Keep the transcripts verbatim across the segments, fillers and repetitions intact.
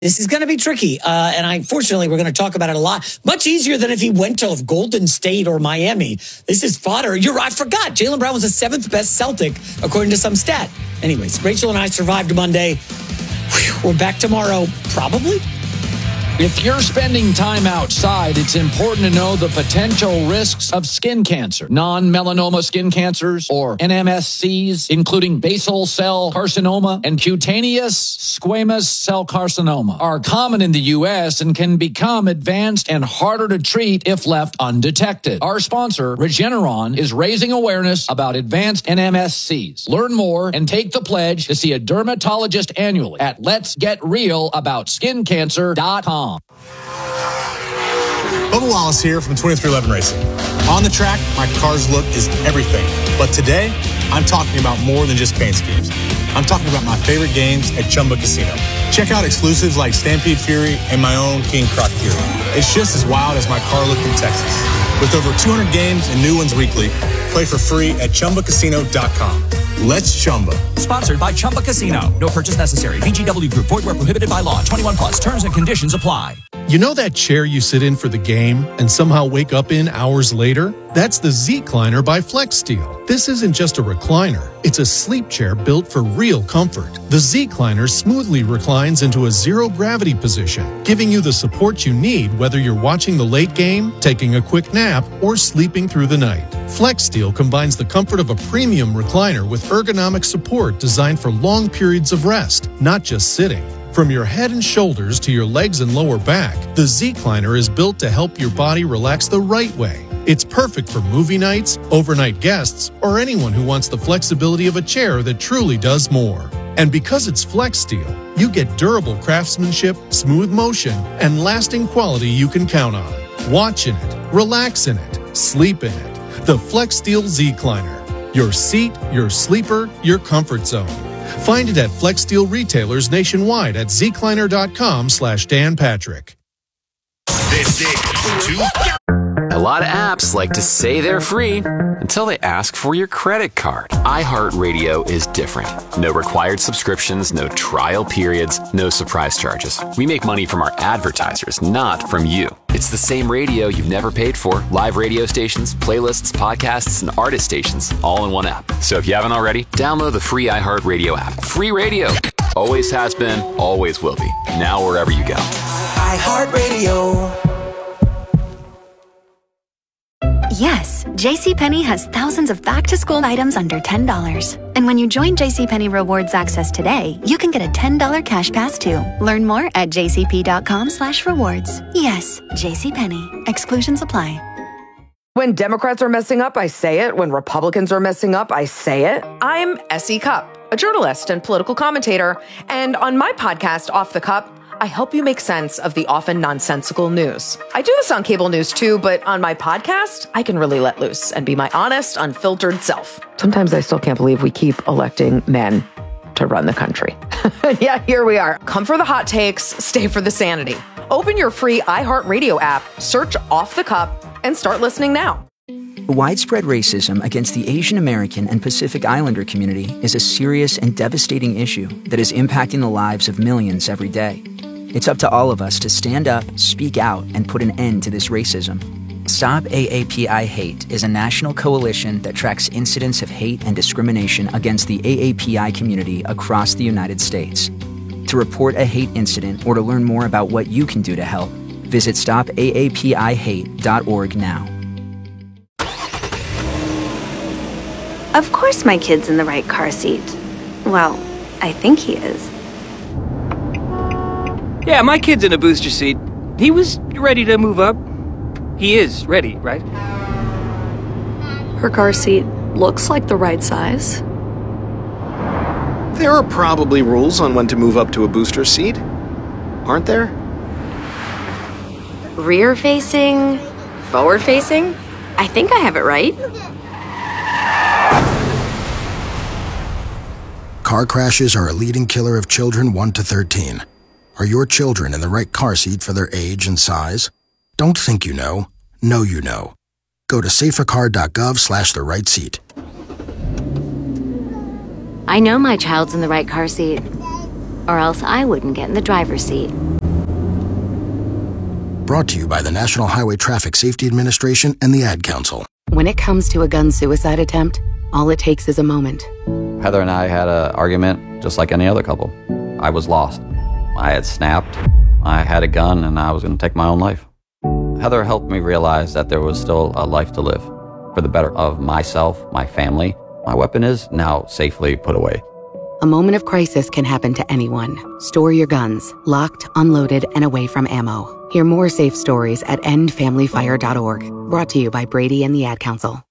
This is going to be tricky. Uh, and I, fortunately, we're going to talk about it a lot. Much easier than if he went to Golden State or Miami. This is fodder. You're I forgot. Jaylen Brown was the seventh best Celtic, according to some stat. Anyways, Rachel and I survived Monday. Whew, we're back tomorrow, probably. If you're spending time outside, it's important to know the potential risks of skin cancer. Non-melanoma skin cancers, or N M S Cs, including basal cell carcinoma and cutaneous squamous cell carcinoma, are common in the U S and can become advanced and harder to treat if left undetected. Our sponsor, Regeneron, is raising awareness about advanced N M S Cs. Learn more and take the pledge to see a dermatologist annually at lets get real about skin cancer dot com. Bubba Wallace here from twenty-three eleven Racing. On the track, my car's look is everything. But today, I'm talking about more than just paint schemes. I'm talking about my favorite games at Chumba Casino. Check out exclusives like Stampede Fury and my own King Croc Fury. It's just as wild as my car look in Texas. With over two hundred games and new ones weekly, play for free at Chumba Casino dot com. Let's Chumba. Sponsored by Chumba Casino. No purchase necessary. V G W Group. Void where prohibited by law. twenty-one plus. Terms and conditions apply. You know that chair you sit in for the game and somehow wake up in hours later? That's the Z-Cliner by FlexSteel. This isn't just a recliner. It's a sleep chair built for real comfort. The Z-Cliner smoothly reclines into a zero-gravity position, giving you the support you need whether you're watching the late game, taking a quick nap, or sleeping through the night. FlexSteel combines the comfort of a premium recliner with ergonomic support designed for long periods of rest, not just sitting. From your head and shoulders to your legs and lower back, the Z-Cliner is built to help your body relax the right way. It's perfect for movie nights, overnight guests, or anyone who wants the flexibility of a chair that truly does more. And because it's FlexSteel, you get durable craftsmanship, smooth motion, and lasting quality you can count on. Watch in it, relax in it, sleep in it. The FlexSteel Z-Cliner. Your seat, your sleeper, your comfort zone. Find it at FlexSteel retailers nationwide at zcliner.com slash Dan Patrick. This is two. A lot of apps like to say they're free until they ask for your credit card. iHeartRadio is different. No required subscriptions, no trial periods, no surprise charges. We make money from our advertisers, not from you. It's the same radio you've never paid for. Live radio stations, playlists, podcasts, and artist stations, all in one app. So if you haven't already, download the free iHeartRadio app. Free radio. Always has been, always will be. Now wherever you go. iHeartRadio. Yes, JCPenney has thousands of back-to-school items under ten dollars. And when you join JCPenney Rewards Access today, you can get a ten dollars cash pass too. Learn more at jcp.com slash rewards. Yes, JCPenney. Exclusions apply. When Democrats are messing up, I say it. When Republicans are messing up, I say it. I'm Essie Cupp, a journalist and political commentator. And on my podcast, Off the Cup, I help you make sense of the often nonsensical news. I do this on cable news too, but on my podcast, I can really let loose and be my honest, unfiltered self. Sometimes I still can't believe we keep electing men to run the country. Yeah, here we are. Come for the hot takes, stay for the sanity. Open your free iHeartRadio app, search Off the Cup, and start listening now. Widespread racism against the Asian American and Pacific Islander community is a serious and devastating issue that is impacting the lives of millions every day. It's up to all of us to stand up, speak out, and put an end to this racism. Stop A A P I Hate is a national coalition that tracks incidents of hate and discrimination against the A A P I community across the United States. To report a hate incident or to learn more about what you can do to help, visit stop A A P I hate dot org now. Of course my kid's in the right car seat. Well, I think he is. Yeah, my kid's in a booster seat. He was ready to move up. He is ready, right? Her car seat looks like the right size. There are probably rules on when to move up to a booster seat, aren't there? Rear facing, forward facing. I think I have it right. Car crashes are a leading killer of children one to thirteen. Are your children in the right car seat for their age and size? Don't think you know. Know you know. Go to safercar.gov slash the right seat. I know my child's in the right car seat. or else I wouldn't get in the driver's seat. Brought to you by the National Highway Traffic Safety Administration and the Ad Council. When it comes to a gun suicide attempt, all it takes is a moment. Heather and I had an argument just like any other couple. I was lost. I had snapped. I had a gun and I was going to take my own life. Heather helped me realize that there was still a life to live for the better of myself, my family. My weapon is now safely put away. A moment of crisis can happen to anyone. Store your guns, locked, unloaded, and away from ammo. Hear more safe stories at end family fire dot org. Brought to you by Brady and the Ad Council.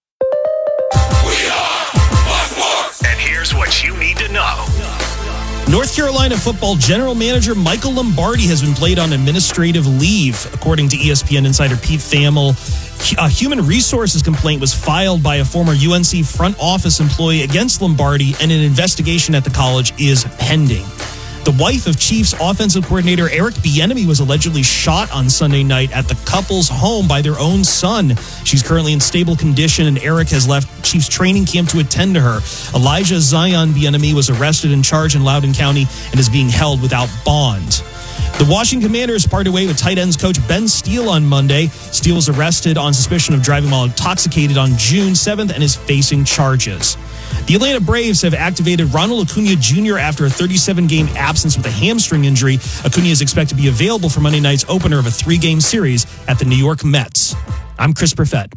And here's what you need to know. North Carolina football general manager Michael Lombardi has been placed on administrative leave. According to E S P N insider Pete Thamel, a human resources complaint was filed by a former U N C front office employee against Lombardi, and an investigation at the college is pending. The wife of Chiefs offensive coordinator Eric Bieniemy was allegedly shot on Sunday night at the couple's home by their own son. She's currently in stable condition, and Eric has left Chiefs training camp to attend to her. Elijah Zion Bieniemy was arrested and charged in Loudoun County and is being held without bond. The Washington Commanders parted way with tight ends coach Ben Steele on Monday. Steele was arrested on suspicion of driving while intoxicated on June seventh and is facing charges. The Atlanta Braves have activated Ronald Acuna Junior after a thirty-seven game absence with a hamstring injury. Acuna is expected to be available for Monday night's opener of a three-game series at the New York Mets. I'm Chris Perfett.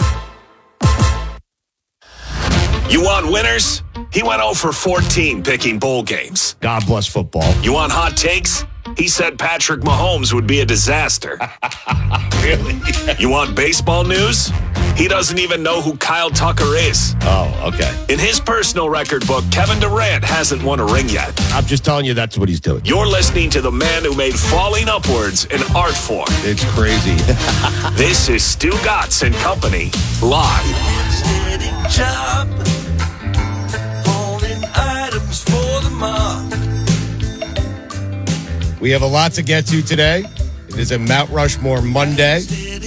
You want winners? He went oh for fourteen picking bowl games. God bless football. You want hot takes? He said Patrick Mahomes would be a disaster. Really? You want baseball news? He doesn't even know who Kyle Tucker is. Oh, okay. In his personal record book, Kevin Durant hasn't won a ring yet. I'm just telling you that's what he's doing. You're listening to the man who made falling upwards an art form. It's crazy. This is Stu Gatz and Company, live. Job, holding items for the mob. We have a lot to get to today. It is a Mount Rushmore Monday.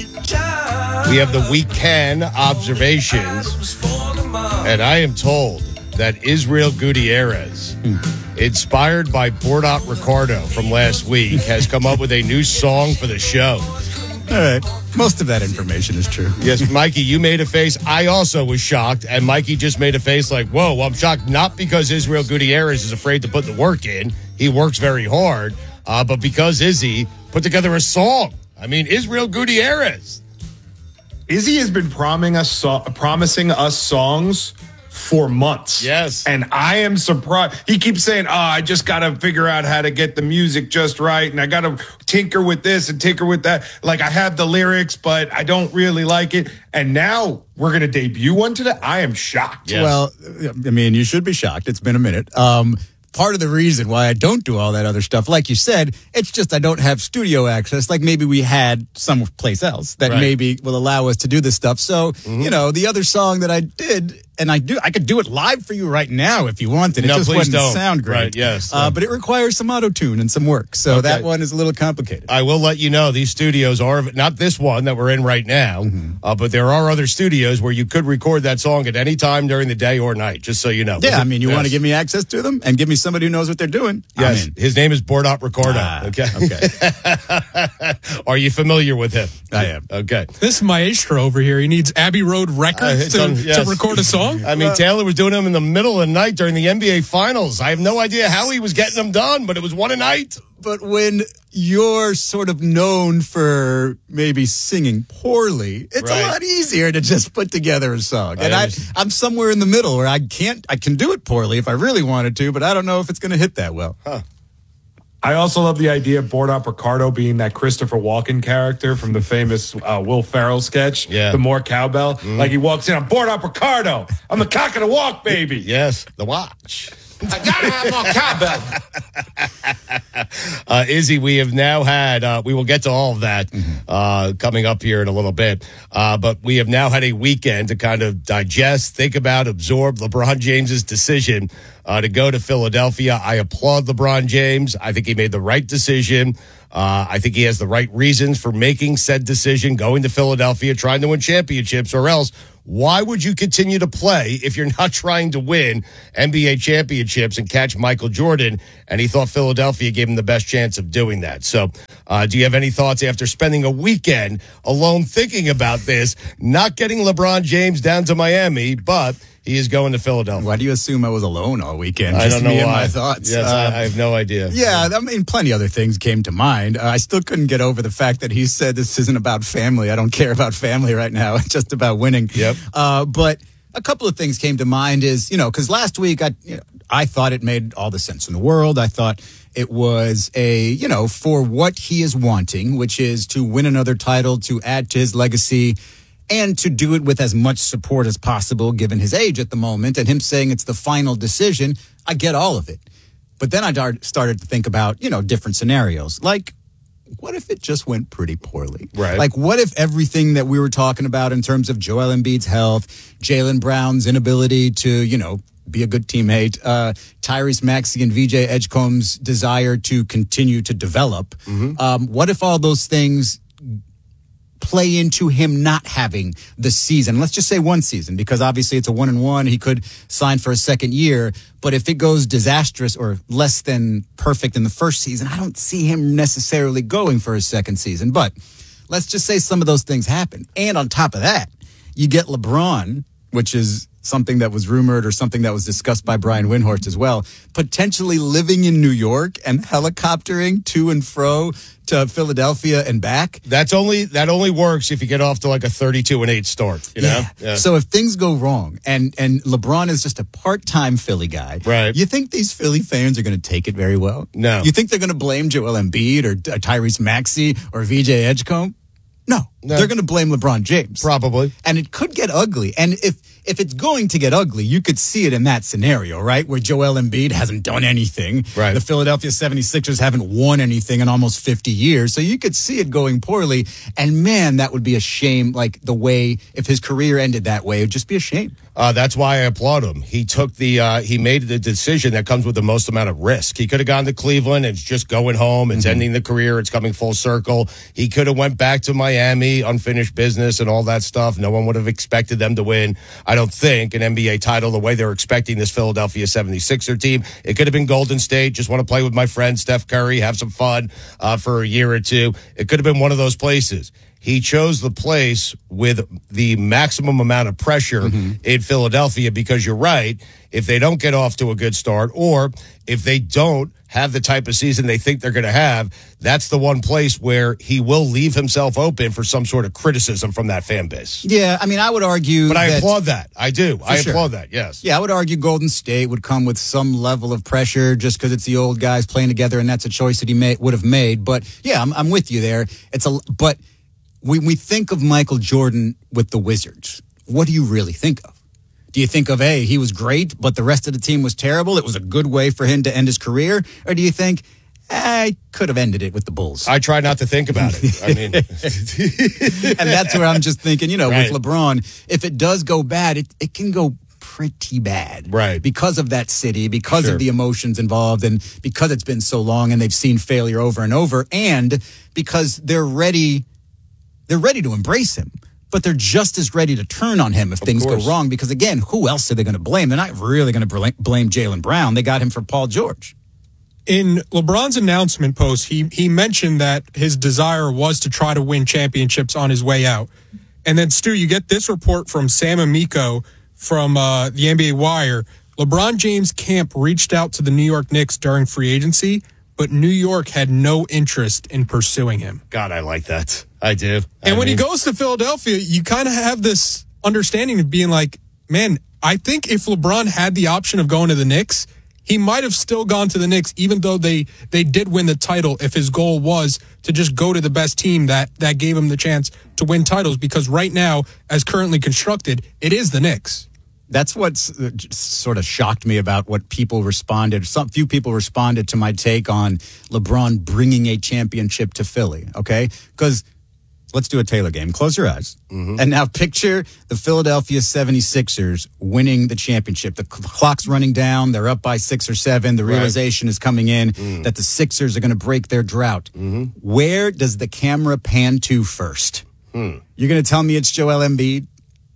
We have the weekend observations. And I am told that Israel Gutierrez, inspired by Bordot Ricardo from last week, has come up with a new song for the show. All right. Most of that information is true. Yes, Mikey, you made a face. I also was shocked. And Mikey just made a face like, whoa, I'm shocked. Not because Israel Gutierrez is afraid to put the work in. He works very hard. Uh, but because Izzy put together a song. I mean, Israel Gutierrez. Izzy has been promising us, so- promising us songs for months. Yes. And I am surprised. He keeps saying, oh, I just got to figure out how to get the music just right. And I got to tinker with this and tinker with that. Like, I have the lyrics, but I don't really like it. And now we're going to debut one today. I am shocked. Yes. Well, I mean, you should be shocked. It's been a minute. Um, Part of the reason why I don't do all that other stuff, like you said, it's just I don't have studio access like maybe we had someplace else that Right. maybe will allow us to do this stuff. So, Mm-hmm. you know, the other song that I did, and I do, I could do it live for you right now if you wanted. It No, just please wouldn't don't. sound great. Right, yes. Uh, but it requires some auto-tune and some work. So Okay. that one is a little complicated. I will let you know these studios are, not this one that we're in right now, Mm-hmm. uh, but there are other studios where you could record that song at any time during the day or night, just so you know. Yeah, I mean, you Yes. want to give me access to them and give me somebody who knows what they're doing? Yes, I'm in. his name is Bordot Ricardo. Ah, okay. okay. Are you familiar with him? I am. Okay. This maestro over here, he needs Abbey Road Records Uh, to, it's on- yes. to record a song? I mean, Taylor was doing them in the middle of the night during the N B A Finals. I have no idea how he was getting them done, but it was one a night. But when you're sort of known for maybe singing poorly, it's Right. a lot easier to just put together a song. I And I, understand. I'm somewhere in the middle where I can't, I can do it poorly if I really wanted to, but I don't know if it's going to hit that well. Huh. I also love the idea of Bordot Ricardo being that Christopher Walken character from the famous uh, Will Ferrell sketch, Yeah. The More Cowbell. Like he walks in, I'm Bordot Ricardo. I'm the cock of the walk, baby. Yes, the watch. I gotta have more cowbell. Uh, Izzy, we have now had, uh, we will get to all of that Mm-hmm. uh, coming up here in a little bit. Uh, but we have now had a weekend to kind of digest, think about, absorb LeBron James's decision uh, to go to Philadelphia. I applaud LeBron James. I think he made the right decision. Uh, I think he has the right reasons for making said decision, going to Philadelphia, trying to win championships, or else why would you continue to play if you're not trying to win N B A championships and catch Michael Jordan? And he thought Philadelphia gave him the best chance of doing that. So uh, do you have any thoughts after spending a weekend alone thinking about this, not getting LeBron James down to Miami, but he is going to Philadelphia? Why do you assume I was alone all weekend? I Just don't know me why. and my thoughts. Yes, Uh, I, I have no idea. Yeah, I mean, plenty other things came to mind. Uh, I still couldn't get over the fact that he said this isn't about family. I don't care about family right now. It's just about winning. Yep. Uh, but a couple of things came to mind is, you know, because last week I, you know, I thought it made all the sense in the world. I thought it was a, you know, for what he is wanting, which is to win another title, to add to his legacy, and to do it with as much support as possible, given his age at the moment, and him saying it's the final decision. I get all of it. But then I dar- started to think about, you know, different scenarios. Like, what if it just went pretty poorly? Right. Like, what if everything that we were talking about in terms of Joel Embiid's health, Jaylen Brown's inability to, you know, be a good teammate, uh, Tyrese Maxey and V J Edgecombe's desire to continue to develop, Mm-hmm. um, what if all those things play into him not having the season? Let's just say one season, because obviously it's a one and one. He could sign for a second year, but if it goes disastrous or less than perfect in the first season, I don't see him necessarily going for a second season. But let's just say some of those things happen. And on top of that, you get LeBron, which is something that was rumored or something that was discussed by Brian Windhorst as well, potentially living in New York and helicoptering to and fro to Philadelphia and back. That's only that only works if you get off to like a thirty-two and eight start. You know? Yeah. So if things go wrong and and LeBron is just a part-time Philly guy, right? You think these Philly fans are going to take it very well? No. You think they're going to blame Joel Embiid or uh, Tyrese Maxey or V J Edgecombe? No, No. They're going to blame LeBron James. Probably. And it could get ugly. And if if it's going to get ugly, you could see it in that scenario, right? Where Joel Embiid hasn't done anything. Right. The Philadelphia seventy-sixers haven't won anything in almost fifty years. So you could see it going poorly. And man, that would be a shame. Like the way, if his career ended that way, it would just be a shame. Uh, that's why I applaud him. He took the, uh, he made the decision that comes with the most amount of risk. He could have gone to Cleveland. It's just going home. It's Mm-hmm. ending the career. It's coming full circle. He could have went back to Miami, unfinished business and all that stuff. No one would have expected them to win, I don't think, an N B A title the way they're expecting this Philadelphia seventy-sixer team. It could have been Golden State. Just want to play with my friend Steph Curry, have some fun uh, for a year or two. It could have been one of those places. He chose the place with the maximum amount of pressure Mm-hmm. in Philadelphia because you're right. If they don't get off to a good start or if they don't have the type of season they think they're going to have, that's the one place where he will leave himself open for some sort of criticism from that fan base. Yeah, I mean, I would argue But I that- applaud that. I do. For I sure. applaud that, yes. Yeah, I would argue Golden State would come with some level of pressure just because it's the old guys playing together, and that's a choice that he may, would have made. But yeah, I'm, I'm with you there. It's a but when we think of Michael Jordan with the Wizards, what do you really think of? Do you think of, hey, he was great, but the rest of the team was terrible? It was a good way for him to end his career? Or do you think, I could have ended it with the Bulls? I try not to think about it. I mean, and that's where I'm just thinking, you know, Right. with LeBron, if it does go bad, it, it can go pretty bad. Right. Because of that city, because Sure. of the emotions involved, and because it's been so long and they've seen failure over and over, and because they're ready, they're ready to embrace him. But they're just as ready to turn on him if things go course. wrong. Because again, who else are they going to blame? They're not really going to blame Jaylen Brown. They got him for Paul George. In LeBron's announcement post, he he mentioned that his desire was to try to win championships on his way out. And then, Stu, you get this report from Sam Amico from uh, the N B A Wire. LeBron James' camp reached out to the New York Knicks during free agency, but New York had no interest in pursuing him. God, I like that. I do. And I when mean, he goes to Philadelphia, you kind of have this understanding of being like, man, I think if LeBron had the option of going to the Knicks, he might have still gone to the Knicks, even though they, they did win the title, if his goal was to just go to the best team that, that gave him the chance to win titles. Because right now, as currently constructed, it is the Knicks. That's what's uh, sort of shocked me about what people responded. Some few people responded to my take on LeBron bringing a championship to Philly. Okay, because let's do a Taylor game. Close your eyes, Mm-hmm. and now picture the Philadelphia seventy-sixers winning the championship. The cl- clock's running down. They're up by six or seven. The Right. realization is coming in Mm. that the Sixers are going to break their drought. Mm-hmm. Where does the camera pan to first? Hmm. You're going to tell me it's Joel Embiid?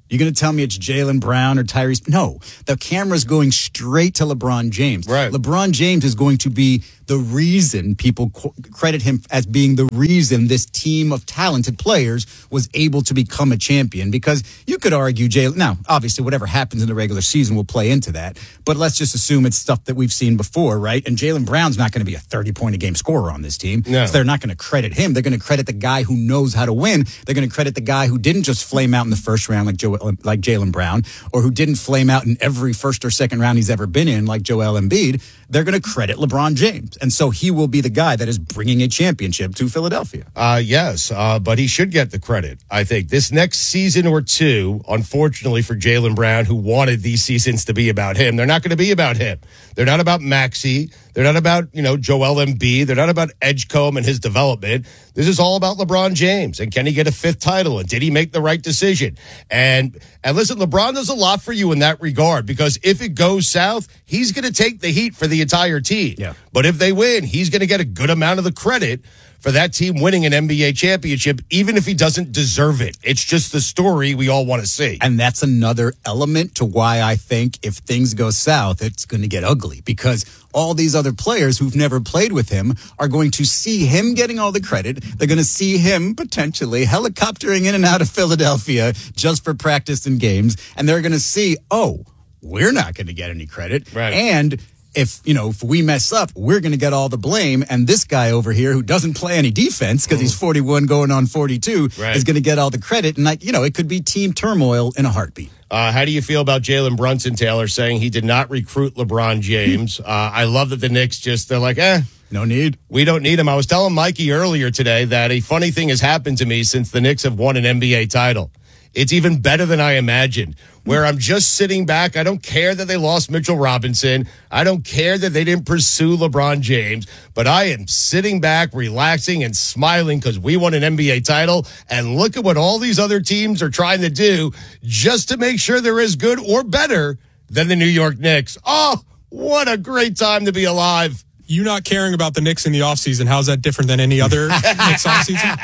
You're going to tell me it's Jaylen Brown or Tyrese? No, the camera's going straight to LeBron James. Right. LeBron James is going to be the reason people co- credit him as being the reason this team of talented players was able to become a champion. Because you could argue Jaylen. Now, obviously, whatever happens in the regular season will play into that. But let's just assume it's stuff that we've seen before, right? And Jaylen Brown's not going to be a thirty-point-a-game scorer on this team. No. So they're not going to credit him. They're going to credit the guy who knows how to win. They're going to credit the guy who didn't just flame out in the first round like Joe, like Jaylen Brown, or who didn't flame out in every first or second round he's ever been in like Joel Embiid. They're going to credit LeBron James. And so he will be the guy that is bringing a championship to Philadelphia. Uh, yes, uh, but he should get the credit, I think. This next season or two, unfortunately for Jaylen Brown, who wanted these seasons to be about him, they're not going to be about him. They're not about Maxey. They're not about, you know, Joel Embiid. They're not about Edgecombe and his development. This is all about LeBron James. And can he get a fifth title? And did he make the right decision? And and listen, LeBron does a lot for you in that regard, because if it goes south, he's going to take the heat for the entire team. Yeah. But if they win, he's going to get a good amount of the credit for that team winning an N B A championship, even if he doesn't deserve it. It's just the story we all want to see. And that's another element to why I think if things go south, it's going to get ugly, because all these other players who've never played with him are going to see him getting all the credit. They're going to see him potentially helicoptering in and out of Philadelphia just for practice and games. And they're going to see, oh, we're not going to get any credit. Right. And if, you know, if we mess up, we're going to get all the blame. And this guy over here who doesn't play any defense because he's forty-one going on forty-two Right. is going to get all the credit. And, like, you know, it could be team turmoil in a heartbeat. Uh, how do you feel about Jalen Brunson, Taylor, saying he did not recruit LeBron James? uh, I love that the Knicks just, they're like, eh. No need. We don't need him. I was telling Mikey earlier today that a funny thing has happened to me since the Knicks have won an N B A title. It's even better than I imagined, where I'm just sitting back. I don't care that they lost Mitchell Robinson. I don't care that they didn't pursue LeBron James, but I am sitting back, relaxing and smiling because we won an N B A title. And look at what all these other teams are trying to do just to make sure they're as good or better than the New York Knicks. Oh, what a great time to be alive. You not caring about the Knicks in the offseason, how's that different than any other Knicks offseason?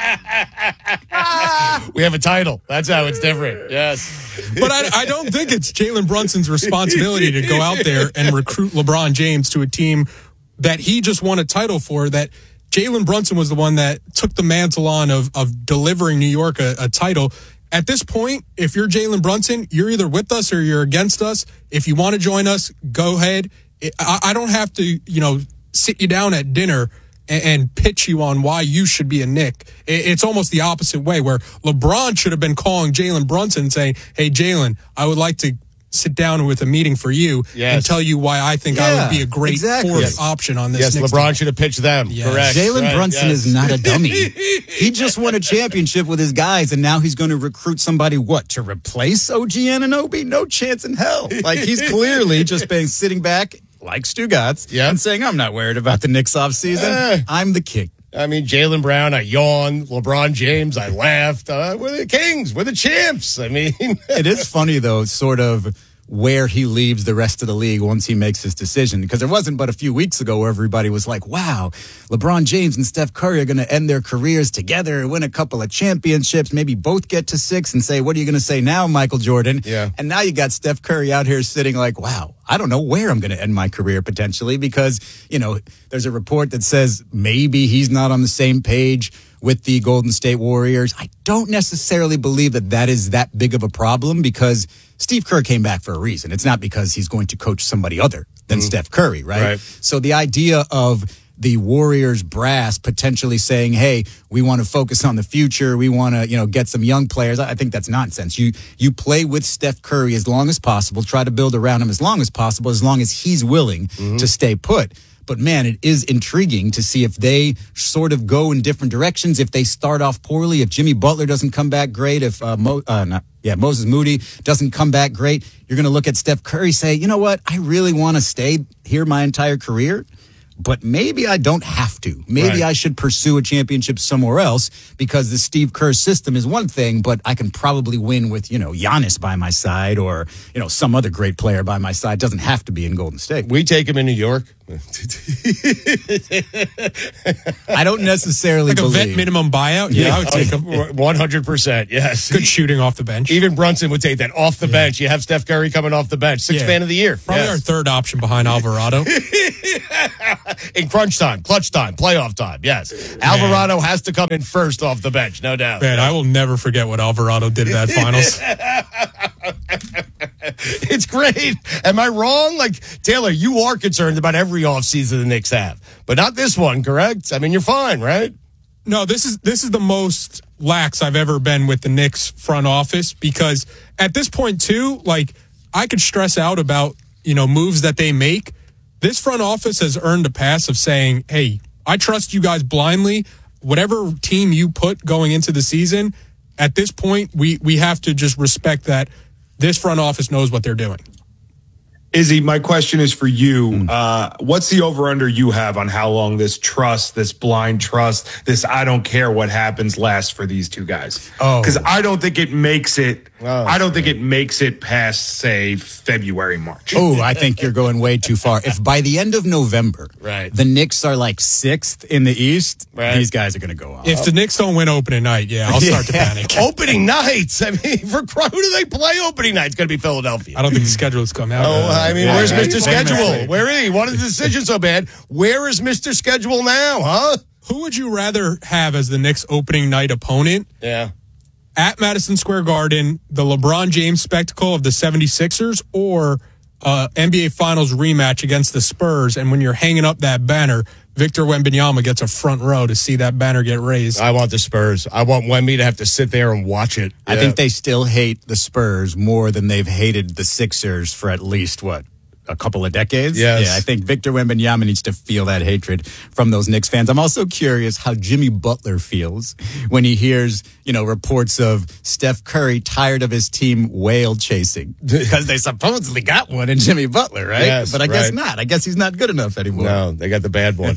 We have a title. That's how it's different. Yes. But I, I don't think it's Jalen Brunson's responsibility to go out there and recruit LeBron James to a team that he just won a title for. That Jalen Brunson was the one that took the mantle on of, of delivering New York a, a title. At this point, if you're Jalen Brunson, you're either with us or you're against us. If you want to join us, go ahead. I, I don't have to, you know, sit you down at dinner and, and pitch you on why you should be a Knick. It, it's almost the opposite way, where LeBron should have been calling Jalen Brunson and saying, hey, Jalen, I would like to sit down with a meeting for you yes. and tell you why I think yeah, I would be a great exactly. fourth yes. option on this. Yes, Knicks LeBron team. should have pitched them. Yes. Correct. Jalen right, Brunson yes. is not a dummy. He just won a championship with his guys, and now he's going to recruit somebody, what, to replace O G Anunoby? No chance in hell. Like, he's clearly just been sitting back like Stu Gatz yep. and saying, I'm not worried about the Knicks offseason. Uh, I'm the king. I mean, Jaylen Brown, I yawned. LeBron James, I laughed. Uh, we're the Kings. We're the champs. I mean. It is funny, though, sort of where he leaves the rest of the league once he makes his decision. Because there wasn't but a few weeks ago where everybody was like, wow, LeBron James and Steph Curry are going to end their careers together, win a couple of championships, maybe both get to six and say, what are you going to say now, Michael Jordan? Yeah. And now you got Steph Curry out here sitting like, wow, I don't know where I'm going to end my career potentially, because, you know, there's a report that says maybe he's not on the same page with the Golden State Warriors. I don't necessarily believe that that is that big of a problem, because Steve Kerr came back for a reason. It's not because he's going to coach somebody other than mm. Steph Curry, right? right? So the idea of the Warriors brass potentially saying, hey, we want to focus on the future, we want to, you know, get some young players, I think that's nonsense. You you play with Steph Curry as long as possible, try to build around him as long as possible, as long as he's willing mm-hmm. to stay put. But, man, it is intriguing to see if they sort of go in different directions, if they start off poorly, if Jimmy Butler doesn't come back great, if uh, Mo, uh, not, yeah, Moses Moody doesn't come back great. You're going to look at Steph Curry, say, you know what, I really want to stay here my entire career, but maybe I don't have to. Maybe right. I should pursue a championship somewhere else, because the Steve Kerr system is one thing, but I can probably win with, you know, Giannis by my side, or, you know, some other great player by my side. It doesn't have to be in Golden State. We take him in New York. I don't necessarily like a believe. vet minimum buyout. Yeah, I would take him. one hundred percent, yes. Good shooting off the bench. Even Brunson would take that off the yeah. bench. You have Steph Curry coming off the bench. Sixth yeah. man of the year. Probably yes. our third option behind Alvarado. In crunch time, clutch time, playoff time, yes. Man. Alvarado has to come in first off the bench, no doubt. Man, I will never forget what Alvarado did in that finals. It's great. Am I wrong? Like, Taylor, you are concerned about every offseason the Knicks have, but not this one, correct? I mean, you're fine, right? No, this is this is the most lax I've ever been with the Knicks front office, because at this point, too, like, I could stress out about, you know, moves that they make. This front office has earned a pass of saying, hey, I trust you guys blindly. Whatever team you put going into the season, at this point, we, we have to just respect that this front office knows what they're doing. Izzy, my question is for you. Mm. Uh, what's the over-under you have on how long this trust, this blind trust, this I don't care what happens lasts for these two guys? Oh, because I don't think it makes it. Oh, I don't think it makes it past, say, February, March. Oh, I think you're going way too far. If by the end of November, right, the Knicks are like sixth in the East, right, these guys are going to go off. If the Knicks don't win opening night, yeah, I'll start yeah. to panic. Opening nights. I mean, for who do they play opening night? It's going to be Philadelphia. I don't think the schedule has come out. Oh, uh, I mean, yeah, where's right. Mister Schedule? Where is he? Wanted the decision so bad. Where is Mister Schedule now, huh? Who would you rather have as the Knicks opening night opponent? Yeah. At Madison Square Garden, the LeBron James spectacle of the seventy-sixers, or uh, N B A Finals rematch against the Spurs? And when you're hanging up that banner, Victor Wembanyama gets a front row to see that banner get raised. I want the Spurs. I want Wemby to have to sit there and watch it. I yeah. think they still hate the Spurs more than they've hated the Sixers for at least, what, a couple of decades? Yes. Yeah, I think Victor Wembanyama needs to feel that hatred from those Knicks fans. I'm also curious how Jimmy Butler feels when he hears, you know, reports of Steph Curry tired of his team whale chasing, because they supposedly got one in Jimmy Butler, right? Yes, but I right. guess not. I guess he's not good enough anymore. No, they got the bad one.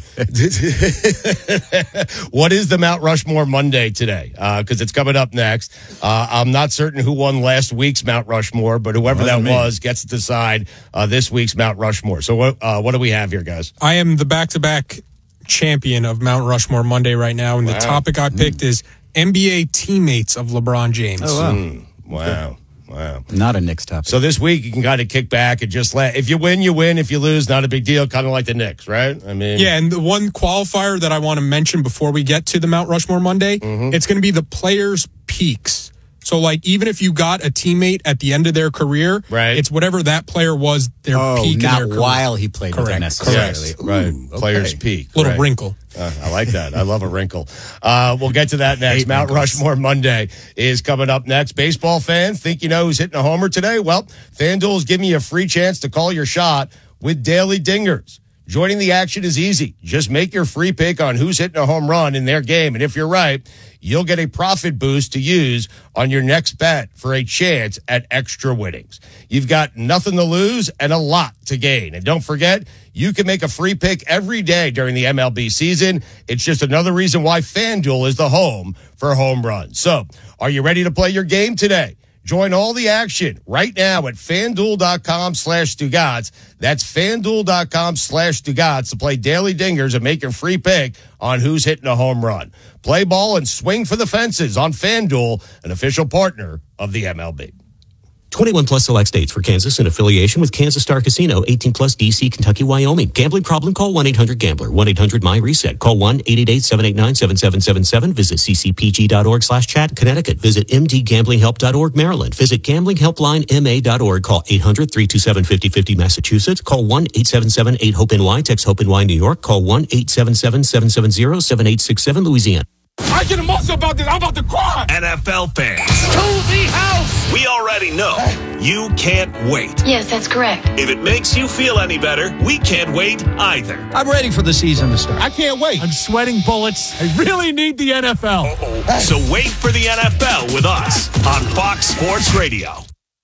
What is the Mount Rushmore Monday today? Because uh, it's coming up next. Uh, I'm not certain who won last week's Mount Rushmore, but whoever that me. was gets to decide uh, this week's Mount Rushmore. So what uh, what do we have here, guys? I am the back-to-back champion of Mount Rushmore Monday right now, and wow. the topic I picked mm. is N B A teammates of LeBron James. Oh, wow. Mm, wow. Wow. Not a Knicks topic. So this week you can kind of kick back and just let, if you win, you win. If you lose, not a big deal. Kind of like the Knicks, right? I mean, yeah. And the one qualifier that I want to mention before we get to the Mount Rushmore Monday, mm-hmm. it's going to be the players' peaks. So, like, even if you got a teammate at the end of their career, right, it's whatever that player was, their oh, peak in not their career. while he played Correct. with them necessarily. Yes. Right. Ooh, okay. Players' peak. Little right. wrinkle. Uh, I like that. I love a wrinkle. Uh, we'll get to that next. Eight Mount wrinkles. Rushmore Monday is coming up next. Baseball fans, think you know who's hitting a homer today? Well, FanDuel is giving you a free chance to call your shot with Daily Dingers. Joining the action is easy. Just make your free pick on who's hitting a home run in their game. And if you're right, you'll get a profit boost to use on your next bet for a chance at extra winnings. You've got nothing to lose and a lot to gain. And don't forget, you can make a free pick every day during the M L B season. It's just another reason why FanDuel is the home for home runs. So, are you ready to play your game today? Join all the action right now at FanDuel.com slash Stugotz. That's FanDuel.com slash Stugotz to play Daily Dingers and make your free pick on who's hitting a home run. Play ball and swing for the fences on FanDuel, an official partner of the M L B. twenty-one plus select states. For Kansas in affiliation with Kansas Star Casino. eighteen plus D C, Kentucky, Wyoming. Gambling problem? Call one eight hundred gambler. one eight hundred my reset. Call one eight eight eight, seven eight nine, seven seven seven seven. Visit ccpg.org slash chat. Connecticut. Visit m d gambling help dot org. Maryland. Visit gambling helpline m a dot org. Call eight hundred, three two seven, five oh five oh. Massachusetts. Call one eight seven seven, eight hope N Y. Text HOPE-N Y. New York. Call one eight seven seven, seven seven zero, seven eight six seven. Louisiana. I get emotional about this. I'm about to cry. N F L fans, To the house. we already know you can't wait. Yes, that's correct. If it makes you feel any better, we can't wait either. I'm ready for the season to start. I can't wait. I'm sweating bullets. I really need the N F L. Uh-oh. So wait for the N F L with us on Fox Sports Radio.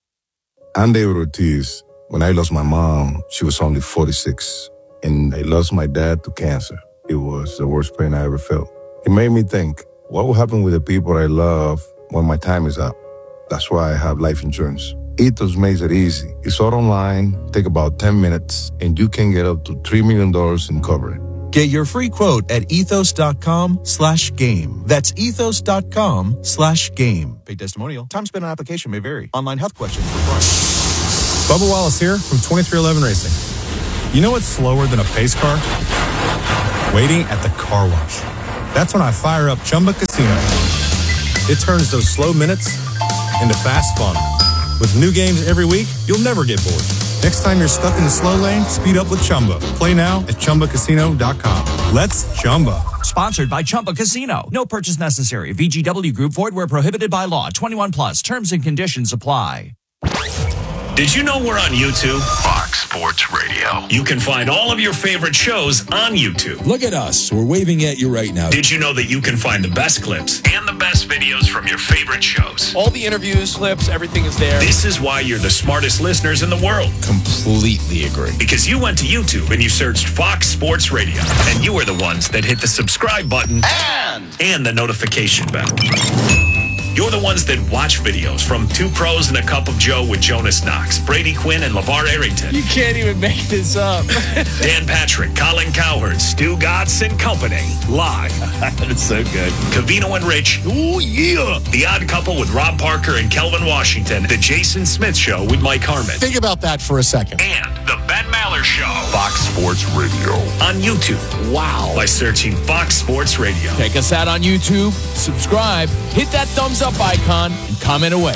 I'm David Ortiz. When I lost my mom, she was only forty-six. And I lost my dad to cancer. It was the worst pain I ever felt. It made me think, what will happen with the people I love when my time is up? That's why I have life insurance. Ethos makes it easy. It's all online, take about ten minutes, and you can get up to three million dollars in coverage. Get your free quote at ethos.com slash game. That's ethos.com slash game. Paid testimonial. Time spent on application may vary. Online health questions required. Bubba Wallace here from twenty-three eleven Racing. You know what's slower than a pace car? Waiting at the car wash. That's when I fire up Chumba Casino. It turns those slow minutes into fast fun. With new games every week, you'll never get bored. Next time you're stuck in the slow lane, speed up with Chumba. Play now at Chumba Casino dot com. Let's Chumba. Sponsored by Chumba Casino. No purchase necessary. V G W Group. Void where prohibited by law. twenty-one plus. Terms and conditions apply. Did you know we're on YouTube? Fox Sports Radio. You can find all of your favorite shows on YouTube. Look at us. We're waving at you right now. Did you know that you can find the best clips and the best videos from your favorite shows? All the interviews, clips, everything is there. This is why you're the smartest listeners in the world. Completely agree. Because you went to YouTube and you searched Fox Sports Radio. And you are the ones that hit the subscribe button and, and the notification bell. You're the ones that watch videos from Two Pros and a Cup of Joe with Jonas Knox, Brady Quinn, and LeVar Arrington. You can't even make this up. Dan Patrick, Colin Cowherd, Stu Gatz and Company. Live. That's so good. Covino and Rich. Oh, yeah. The Odd Couple with Rob Parker and Kelvin Washington. The Jason Smith Show with Mike Harmon. Think about that for a second. And the Ben Maller Show. Fox Sports Radio. On YouTube. Wow. By searching Fox Sports Radio. Check us out on YouTube. Subscribe. Hit that thumbs up icon and comment away.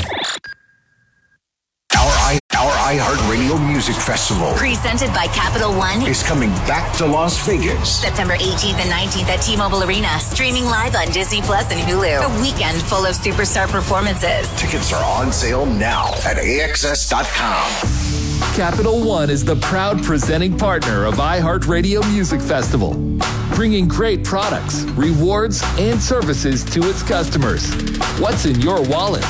Our I, our iHeartRadio Music Festival, presented by Capital One, is coming back to Las Vegas. September eighteenth and nineteenth at T-Mobile Arena. Streaming live on Disney Plus and Hulu. A weekend full of superstar performances. Tickets are on sale now at A X S dot com. Capital One is the proud presenting partner of iHeartRadio Music Festival, bringing great products, rewards, and services to its customers. What's in your wallet?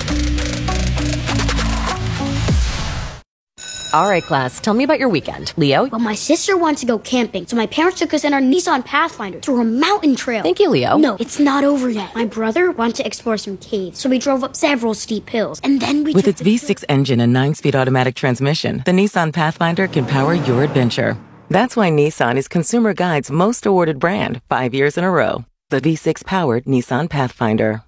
All right, class, tell me about your weekend. Leo? Well, my sister wanted to go camping, so my parents took us in our Nissan Pathfinder to a mountain trail. Thank you, Leo. No, it's not over yet. My brother wanted to explore some caves, so we drove up several steep hills, and then we With took its V six engine and nine-speed automatic transmission, the Nissan Pathfinder can power your adventure. That's why Nissan is Consumer Guide's most awarded brand, five years in a row. The V six-powered Nissan Pathfinder.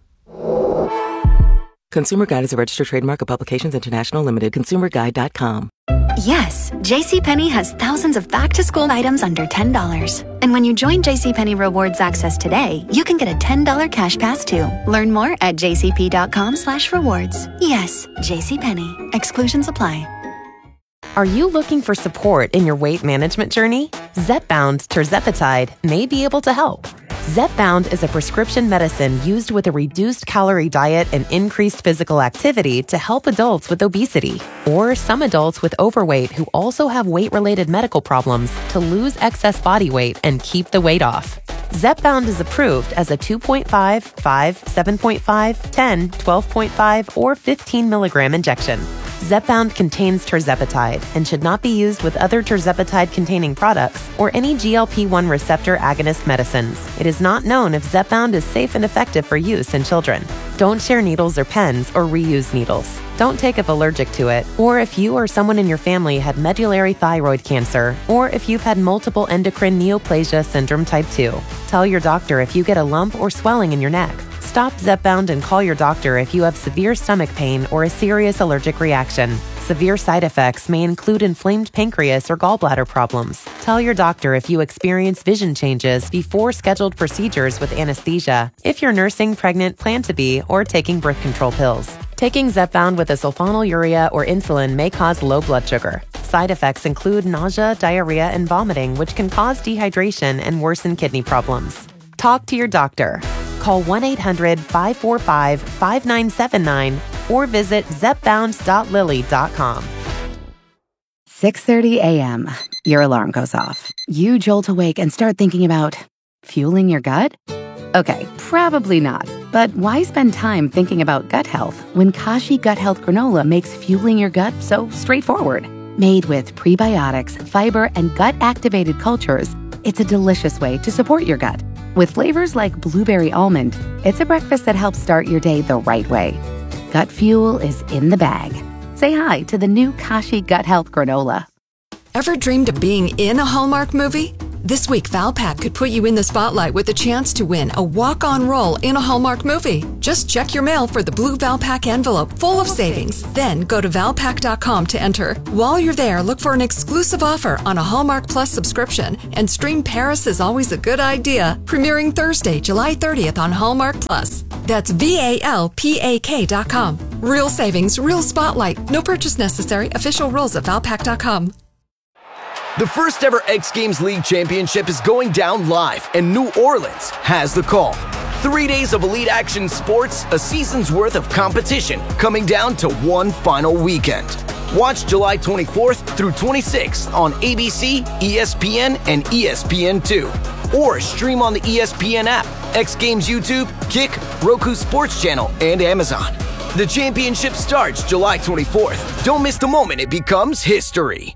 Consumer Guide is a registered trademark of Publications International Limited. consumer guide dot com. Yes, JCPenney has thousands of back-to-school items under ten dollars. And when you join JCPenney Rewards Access today, you can get a ten dollars cash pass too. Learn more at jcp.com slash rewards. Yes, JCPenney. Exclusions apply. Are you looking for support in your weight management journey? Zepbound tirzepatide may be able to help. Zepbound is a prescription medicine used with a reduced calorie diet and increased physical activity to help adults with obesity or some adults with overweight who also have weight-related medical problems to lose excess body weight and keep the weight off. Zepbound is approved as a two point five, five, seven point five, ten, twelve point five, or fifteen milligram injection. Zepbound contains tirzepatide and should not be used with other tirzepatide-containing products or any G L P one receptor agonist medicines. It is not known if Zepbound is safe and effective for use in children. Don't share needles or pens or reuse needles. Don't take if allergic to it, or if you or someone in your family had medullary thyroid cancer, or if you've had multiple endocrine neoplasia syndrome type two. Tell your doctor if you get a lump or swelling in your neck. Stop Zepbound and call your doctor if you have severe stomach pain or a serious allergic reaction. Severe side effects may include inflamed pancreas or gallbladder problems. Tell your doctor if you experience vision changes before scheduled procedures with anesthesia, if you're nursing, pregnant, plan to be, or taking birth control pills. Taking Zepbound with a sulfonylurea or insulin may cause low blood sugar. Side effects include nausea, diarrhea, and vomiting, which can cause dehydration and worsen kidney problems. Talk to your doctor. Call one eight hundred, five four five, five nine seven nine or visit zepbound dot lilly dot com. six thirty a.m. Your alarm goes off. You jolt awake and start thinking about fueling your gut? Okay, probably not. But why spend time thinking about gut health when Kashi Gut Health Granola makes fueling your gut so straightforward? Made with prebiotics, fiber, and gut-activated cultures, it's a delicious way to support your gut. With flavors like blueberry almond, it's a breakfast that helps start your day the right way. Gut fuel is in the bag. say hi to the new Kashi Gut Health Granola. Ever dreamed of being in a Hallmark movie? This week, Valpak could put you in the spotlight with a chance to win a walk-on role in a Hallmark movie. Just check your mail for the blue Valpak envelope full of savings. Then go to valpak dot com to enter. While you're there, look for an exclusive offer on a Hallmark Plus subscription and stream Paris is Always a Good Idea, premiering Thursday, July thirtieth on Hallmark Plus. That's V A L P A K dot com. Real savings, real spotlight. No purchase necessary. Official rules at valpak dot com. The first ever X Games League Championship is going down live, and New Orleans has the call. Three days of elite action sports, a season's worth of competition, coming down to one final weekend. Watch July twenty-fourth through twenty-sixth on A B C, E S P N, and E S P N two. Or stream on the E S P N app, X Games YouTube, Kick, Roku Sports Channel, and Amazon. The championship starts July twenty-fourth. Don't miss the moment it becomes history.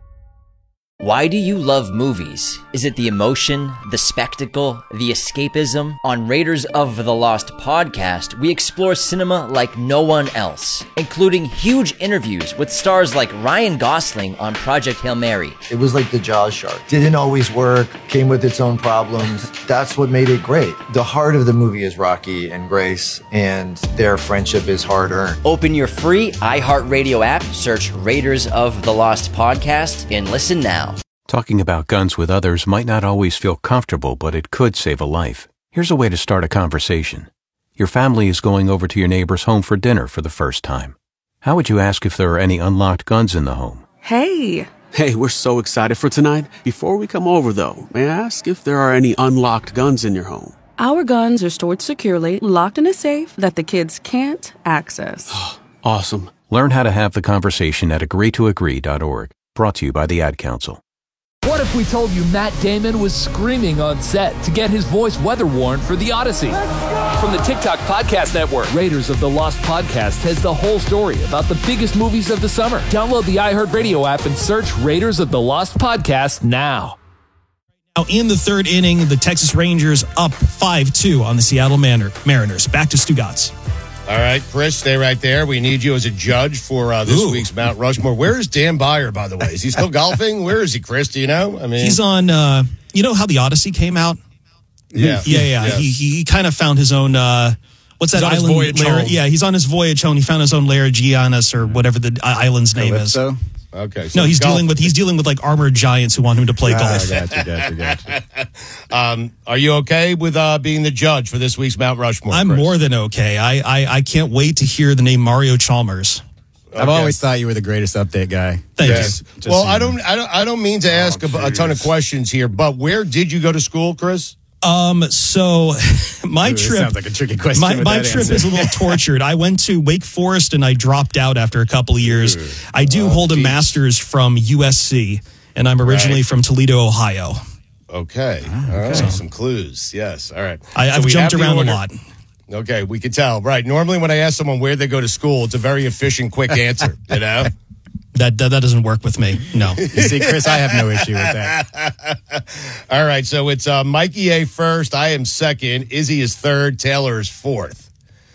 Why do you love movies? Is it the emotion, the spectacle, the escapism? On Raiders of the Lost podcast, we explore cinema like no one else, including huge interviews with stars like Ryan Gosling on Project Hail Mary. It was like the Jaws shark. Didn't always work, came with its own problems. That's what made it great. The heart of the movie is Rocky and Grace, and their friendship is hard-earned. Open your free iHeartRadio app, search Raiders of the Lost podcast, and listen now. Talking about guns with others might not always feel comfortable, but it could save a life. Here's a way to start a conversation. Your family is going over to your neighbor's home for dinner for the first time. How would you ask if there are any unlocked guns in the home? Hey! Hey, we're so excited for tonight. Before we come over, though, may I ask if there are any unlocked guns in your home? Our guns are stored securely, locked in a safe that the kids can't access. Awesome. Learn how to have the conversation at agree to agree dot org. Brought to you by the Ad Council. What if we told you Matt Damon was screaming on set to get his voice weather-worn for The Odyssey? From the TikTok Podcast Network, Raiders of the Lost podcast has the whole story about the biggest movies of the summer. Download the iHeartRadio app and search Raiders of the Lost podcast now. Now, in the third inning, the Texas Rangers up five two on the Seattle Mar- Mariners. Back to Stugatz. All right, Chris, stay right there. We need you as a judge for uh, this Ooh. week's Mount Rushmore. Where is Dan Byer, by the way? Is he still golfing? Where is he, Chris? Do you know? I mean, he's on. Uh, you know how the Odyssey came out? Yeah, yeah, yeah. Yes. He he kind of found his own. Uh, what's he's that on his island? voyage Lar- home. yeah, he's on his voyage home. He found his own Lair Giannis or whatever the island's name Calypso? is. Okay. So no, he's golf. dealing with he's dealing with like armored giants who want him to play Ah, golf. gotcha, gotcha, gotcha. um, are you okay with uh, being the judge for this week's Mount Rushmore? I'm Chris? more than okay. I, I I can't wait to hear the name Mario Chalmers. I've always thought you were the greatest update guy. Thank Yes. you. Just Well, so I you know. don't, I don't, I don't mean to ask a, a ton of questions here, but where did you go to school, Chris? Um, so my Ooh, this trip sounds like a tricky question My, with my that trip answer. is a little tortured. I went to Wake Forest and I dropped out after a couple of years. Ooh. I do Oh, hold a geez. master's from U S C, and I'm originally Right. from Toledo, Ohio. Okay. All right. Some clues. Yes. All right. I, So I've we jumped have the around a order. lot. Okay, we can tell. Right. Normally, when I ask someone where they go to school, it's a very efficient, quick answer. You know. That, that that doesn't work with me. No. You see, Chris, I have no issue with that. All right, so it's uh, Mikey A first. I am second. Izzy is third. Taylor is fourth.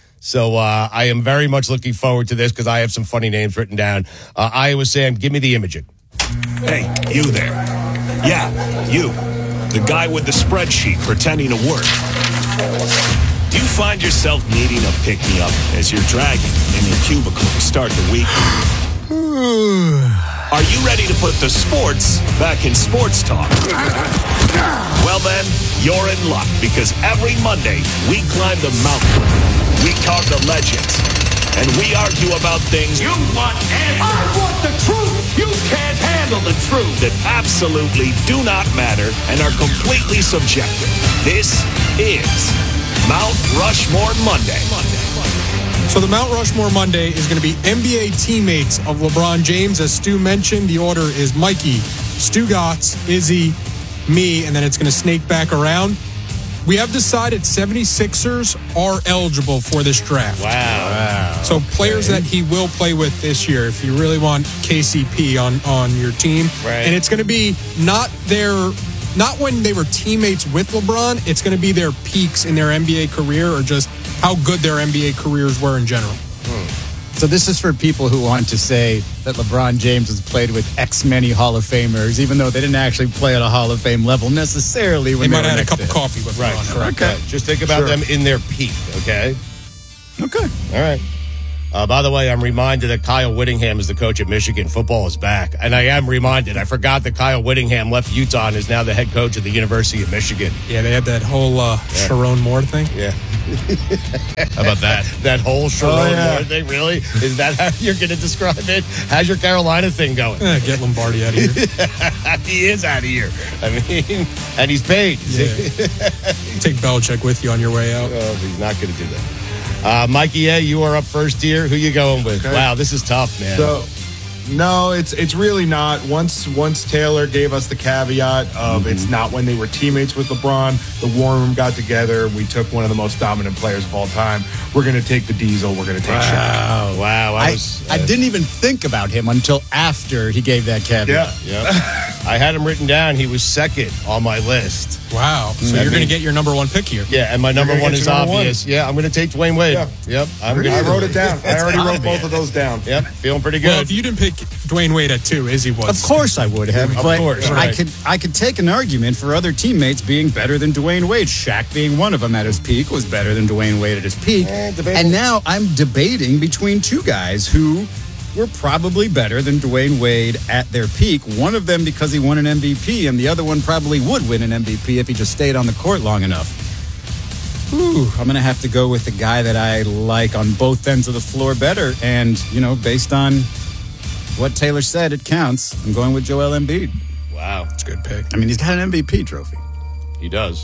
So uh, I am very much looking forward to this because I have some funny names written down. Uh, Iowa Sam, give me the imaging. Hey, you there. Yeah, you. The guy with the spreadsheet pretending to work. Do you find yourself needing a pick-me-up as you're dragging in your cubicle to start the week? Are you ready to put the sports back in sports talk? Well then, you're in luck because every Monday we climb the mountain, we talk the legends, and we argue about things you want answers. I want the truth. You can't handle the truth that absolutely do not matter and are completely subjective. This is Mount Rushmore Monday. So the Mount Rushmore Monday is going to be N B A teammates of LeBron James. As Stu mentioned, the order is Mikey, Stugatz, Izzy, me, and then it's going to snake back around. We have decided seventy-sixers are eligible for this draft. Wow. wow. So players that he will play with this year, if you really want K C P on, on your team. Right. And it's going to be not their, not when they were teammates with LeBron, it's going to be their peaks in their N B A career or just how good their N B A careers were in general. Hmm. So this is for people who want to say that LeBron James has played with X many Hall of Famers, even though they didn't actually play at a Hall of Fame level necessarily. When They they might have had a next cup to of him. coffee with Right, LeBron. correct. Okay. Right. Just think about Sure. them in their peak, okay? Okay. All right. Uh, by the way, I'm reminded that Kyle Whittingham is the coach at Michigan. Football is back. And I am reminded. I forgot that Kyle Whittingham left Utah and is now the head coach at the University of Michigan. Yeah, they had that whole uh, Yeah. Sharon Moore thing. Yeah. How about that? That whole Sharon Oh, yeah. Moore thing, really? Is that how you're going to describe it? How's your Carolina thing going? Eh, get Lombardi out of here. He is out of here. I mean, and he's paid. Yeah. Take Belichick with you on your way out. Oh, he's not going to do that. Uh, Mikey A., you are up first here. Who you going with? Okay. Wow, this is tough, man. So, no, it's it's really not. Once once Taylor gave us the caveat of Mm-hmm. it's not when they were teammates with LeBron, the war room got together. We took one of the most dominant players of all time. We're going to take the Diesel. We're going to take Wow. Shaq. Wow. I, was, I uh, didn't even think about him until after he gave that caveat. Yeah. Yep. I had him written down. He was second on my list. Wow. So That you're going to means- get your number one pick here. Yeah, and my number gonna one get is your number one. obvious. Yeah, I'm going to take Dwayne Wade. Yeah. Yep. I'm I gonna, wrote it down. I already wrote both of those down. Yep. Feeling pretty Well, good. if you didn't pick Dwayne Wade at two, Izzy was. Of course I would have, Of but course, I right. could I could take an argument for other teammates being better than Dwayne Wade. Shaq being one of them at his peak was better than Dwayne Wade at his peak. Eh, debatable. And now I'm debating between two guys who were probably better than Dwayne Wade at their peak. One of them because he won an M V P, and the other one probably would win an M V P if he just stayed on the court long enough. Ooh, I'm going to have to go with the guy that I like on both ends of the floor better. And, you know, based on what Taylor said, it counts. I'm going with Joel Embiid. Wow. That's a good pick. I mean, he's got an M V P trophy. He does.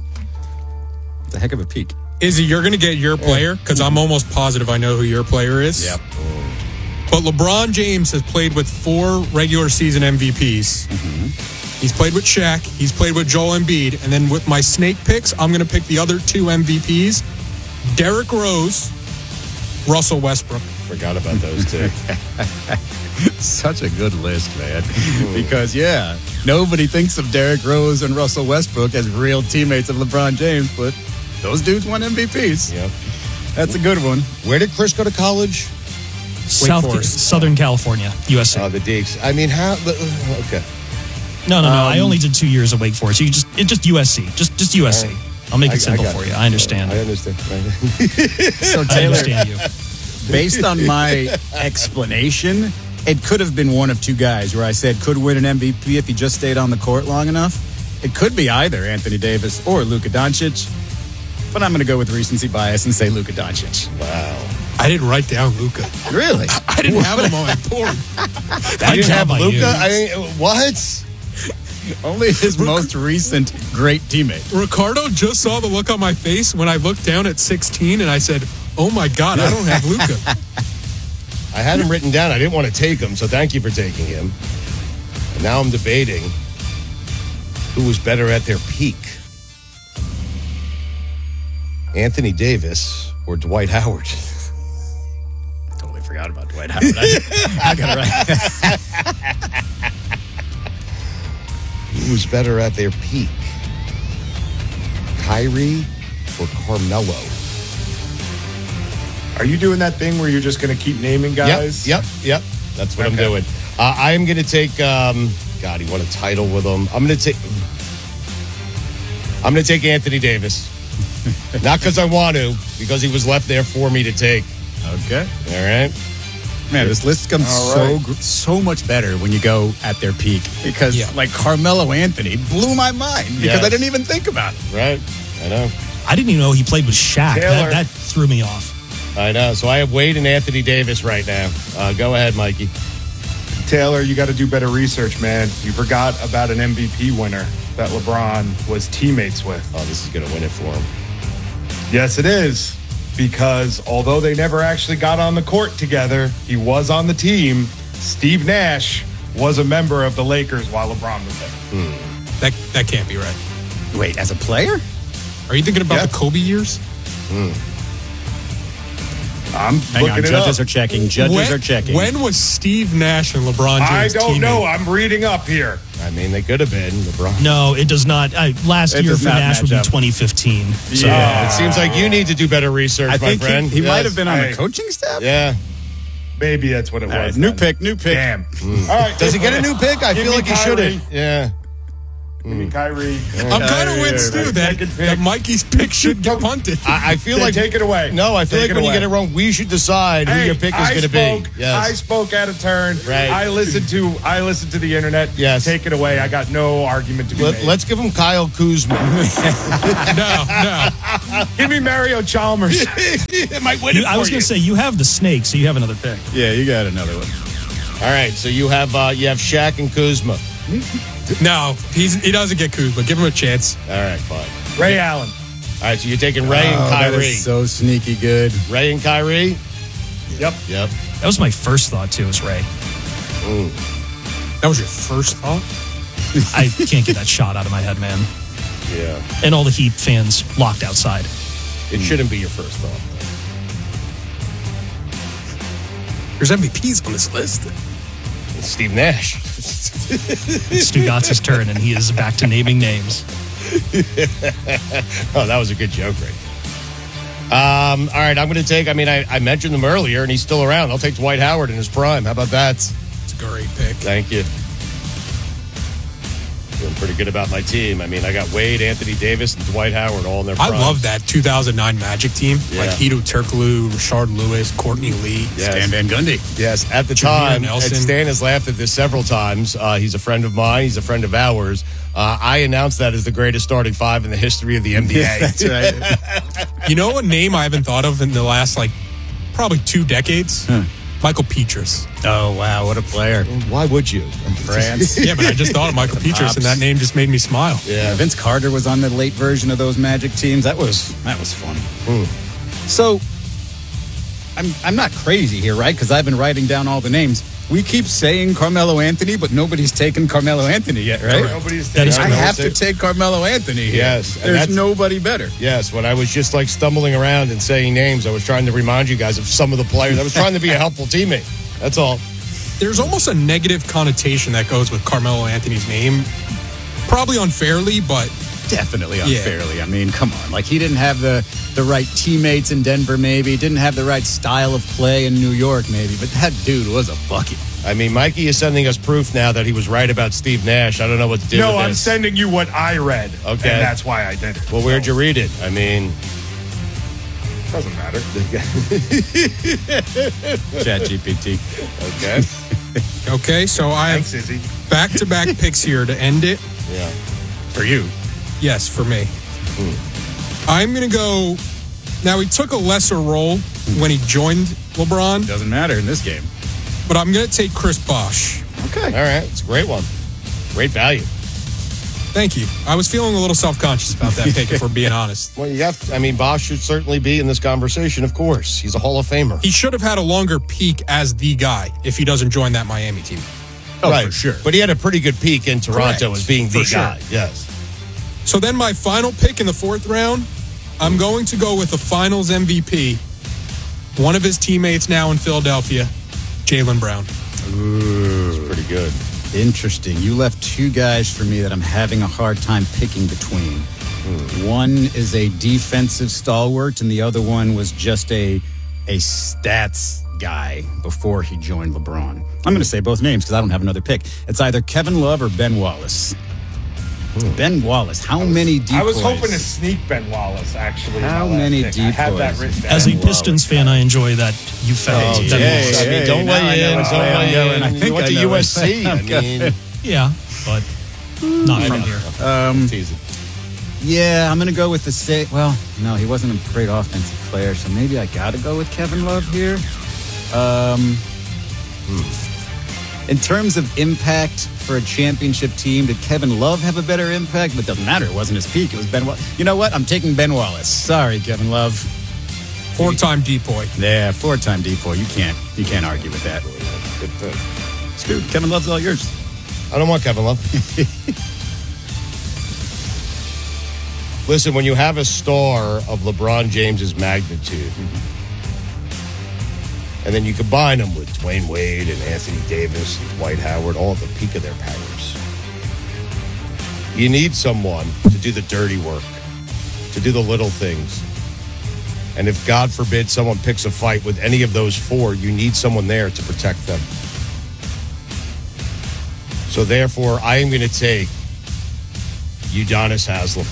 It's a heck of a peak. Izzy, you're going to get your player because I'm almost positive I know who your player is. Yep. But LeBron James has played with four regular season M V Ps. Mm-hmm. He's played with Shaq. He's played with Joel Embiid. And then with my snake picks, I'm going to pick the other two M V Ps. Derrick Rose, Russell Westbrook. Forgot about those two. Such a good list, man. Because, yeah, nobody thinks of Derrick Rose and Russell Westbrook as real teammates of LeBron James, but those dudes won M V Ps. Yep. That's a good one. Where did Chris go to college? South Forest. Southern California, U S C. Oh, the Deeks. I mean, how? Okay. no, no, no. I um, only did two years of Wake Forest. You just, it just U S C. Just, just U S C. All right. I'll make I- it simple I got for it. you. I understand. I understand. So, I Taylor, understand you. based on my explanation, it could have been one of two guys where I said could win an M V P if he just stayed on the court long enough. It could be either Anthony Davis or Luka Doncic, but I'm going to go with recency bias and say Luka Doncic. Wow. I didn't write down Luca. Really? I didn't have him on my board. You didn't have about Luca? you. I mean, what? Only his most recent great teammate. Ricardo just saw the look on my face when I looked down at sixteen and I said, oh my God, I don't have Luca. I had him written down. I didn't want to take him, so thank you for taking him. And now I'm debating who was better at their peak. Anthony Davis or Dwight Howard? Totally forgot about Dwight Howard. I, I got it right. Who was better at their peak? Kyrie or Carmelo? Are you doing that thing where you're just going to keep naming guys? Yep, yep, yep. That's what I'm Okay. doing. Uh, I am going to take. Um, God, he won a title with him. I'm going to take. I'm going to take Anthony Davis. Not because I want to, because he was left there for me to take. Okay. All right. Man, this list comes All so right. gr- so much better when you go at their peak because, Yeah. like, Carmelo Anthony blew my mind because Yes. I didn't even think about it. Right. I know. I didn't even know he played with Shaq. Taylor. That, that threw me off. I know. So I have Wade and Anthony Davis right now. Uh, go ahead, Mikey. Taylor, you got to do better research, man. You forgot about an M V P winner that LeBron was teammates with. Oh, this is going to win it for him. Yes, it is. Because although they never actually got on the court together, he was on the team. Steve Nash was a member of the Lakers while LeBron was there. That that can't be right. Wait, as a player? Are you thinking about Yeah. the Kobe years? I'm Hang looking on, it judges up. are checking. Judges when, are checking. When was Steve Nash and LeBron James I don't teammates? know. I'm reading up here. I mean, they could have been LeBron. No, it does not. I, last It year does for not Nash would match be up. twenty fifteen. So, Yeah, it seems like you need to do better research, I my think friend. he, he Yes. might have been on Hey. the coaching staff. Yeah. Maybe that's what it All was. right, new then. pick, new pick. Damn. Mm. All right. Does he get a new pick? I Give feel me like he Kyrie. shouldn't. Yeah. Give me Kyrie. I'm kind of with Stu that, that Mikey's pick should get punted. I, I feel Then like take it away. No, I feel Take like it when you away. get it wrong, we should decide who Hey, your pick is I going to spoke, be. Yes. I spoke out of turn. Right. I listened to I listened to the internet. Yes. Take it away. I got no argument to be Let, made. let's give him Kyle Kuzma. no, no. Give me Mario Chalmers. It might win You- it for I was you. going to say, you have the snake, so you have another pick. Yeah, you got another one. All right, so you have uh, you have Shaq and Kuzma. No, he's he doesn't get Kuzma. Give him a chance. All right, fine. Ray Allen. All right, so you're taking Ray and Oh, that Kyrie. is so sneaky good. Ray and Kyrie. Yep. Yep. That was my first thought, too, was Ray. Ooh. That was your first thought? I can't get that shot out of my head, man. Yeah. And all the Heat fans locked outside. It shouldn't be your first thought. There's M V Ps on this list. Steve Nash. Stu Gotz's turn, and he is back to naming names. Oh, that was a good joke, Ray. Um, all right, I'm going to take, I mean, I, I mentioned him earlier, and he's still around. I'll take Dwight Howard in his prime. How about that? It's a great pick. Thank you. Feeling pretty good about my team. I mean, I got Wade, Anthony Davis, and Dwight Howard all in their I prime. love that two thousand nine Magic team. Yeah. Like Hedo Turkoglu, Rashard Lewis, Courtney Lee, Yes. Stan Van Gundy. Yes, at the Jameer time, Nelson. and Stan has laughed at this several times. Uh, he's a friend of mine. He's a friend of ours. Uh, I announced that as the greatest starting five in the history of the N B A. That's right. You know a name I haven't thought of in the last, like, probably two decades? Huh. Michael Petrus. Oh, wow, what a player. Why would you? France. Yeah, but I just thought of Michael The Petrus, and Pops. that name just made me smile. Yeah. Vince Carter was on the late version of those Magic teams. That was that was fun. Hmm. So, I'm I'm not crazy here, right? Because I've been writing down all the names. We keep saying Carmelo Anthony, but nobody's taken Carmelo Anthony yet, right? Nobody's That is taking I correct. have to take Carmelo Anthony here. Yes, and There's that's- nobody better. Yes, when I was just like stumbling around and saying names, I was trying to remind you guys of some of the players. I was trying to be a helpful teammate. That's all. There's almost a negative connotation that goes with Carmelo Anthony's name. Probably unfairly, but Definitely Yeah. unfairly. I mean, come on. Like, he didn't have the, the right teammates in Denver, maybe. Didn't have the right style of play in New York, maybe. But that dude was a bucket. I mean, Mikey is sending us proof now that he was right about Steve Nash. I don't know what to do No, with I'm this. sending you what I read. Okay. And that's why I did it. Well, where'd you read it? I mean, Doesn't matter. Chat G P T. okay. okay, so I have Thanks, Izzy. back-to-back picks here to end it. Yeah. For you. Yes, for me. I'm going to go. Now, he took a lesser role when he joined LeBron, Doesn't matter in this game. but I'm going to take Chris Bosh. Okay. All right. It's a great one. Great value. Thank you. I was feeling a little self-conscious about that pick, if we're being honest. Well, you have to, I mean, Bosch should certainly be in this conversation, of course. He's a Hall of Famer. He should have had a longer peak as the guy if he doesn't join that Miami team. Oh, right. for sure. But he had a pretty good peak in Toronto Correct. as being the For sure. guy. Yes. So then my final pick in the fourth round, I'm going to go with the finals M V P, one of his teammates now in Philadelphia, Jaylen Brown. Ooh. It's pretty good. Interesting. You left two guys for me that I'm having a hard time picking between. Hmm. One is a defensive stalwart, and the other one was just a a stats guy before he joined LeBron. I'm going to say both names because I don't have another pick. It's either Kevin Love or Ben Wallace. Ben Wallace. How many decoys? I was hoping to sneak Ben Wallace, actually. in How my last many pick. I have that decoys? written down. As a Ben Pistons fan, I enjoy that you found Oh, that hey, Wallace. I mean, hey, don't now I weigh know in. which Don't way I'm weigh going. in. I You think went I to know U which S C. way I I'm mean, going. Yeah, but not from here. Um, teasing. yeah, I'm going to go with the say. Well, no, he wasn't a great offensive player, so maybe I got to go with Kevin Love here. Um, in terms of impact for a championship team, did Kevin Love have a better impact? But it doesn't matter. It wasn't his peak. It was Ben Wallace. You know what? I'm taking Ben Wallace. Sorry, Kevin Love. Four-time decoy. Yeah, four-time decoy. You can't. You can't argue with that. Good pick. Dude, Kevin Love's all yours. I don't want Kevin Love. Listen, when you have a star of LeBron James's magnitude, and then you combine them with Dwayne Wade and Anthony Davis and Dwight Howard, all at the peak of their powers, you need someone to do the dirty work, to do the little things. And if, God forbid, someone picks a fight with any of those four, you need someone there to protect them. So therefore, I am going to take Udonis Haslem.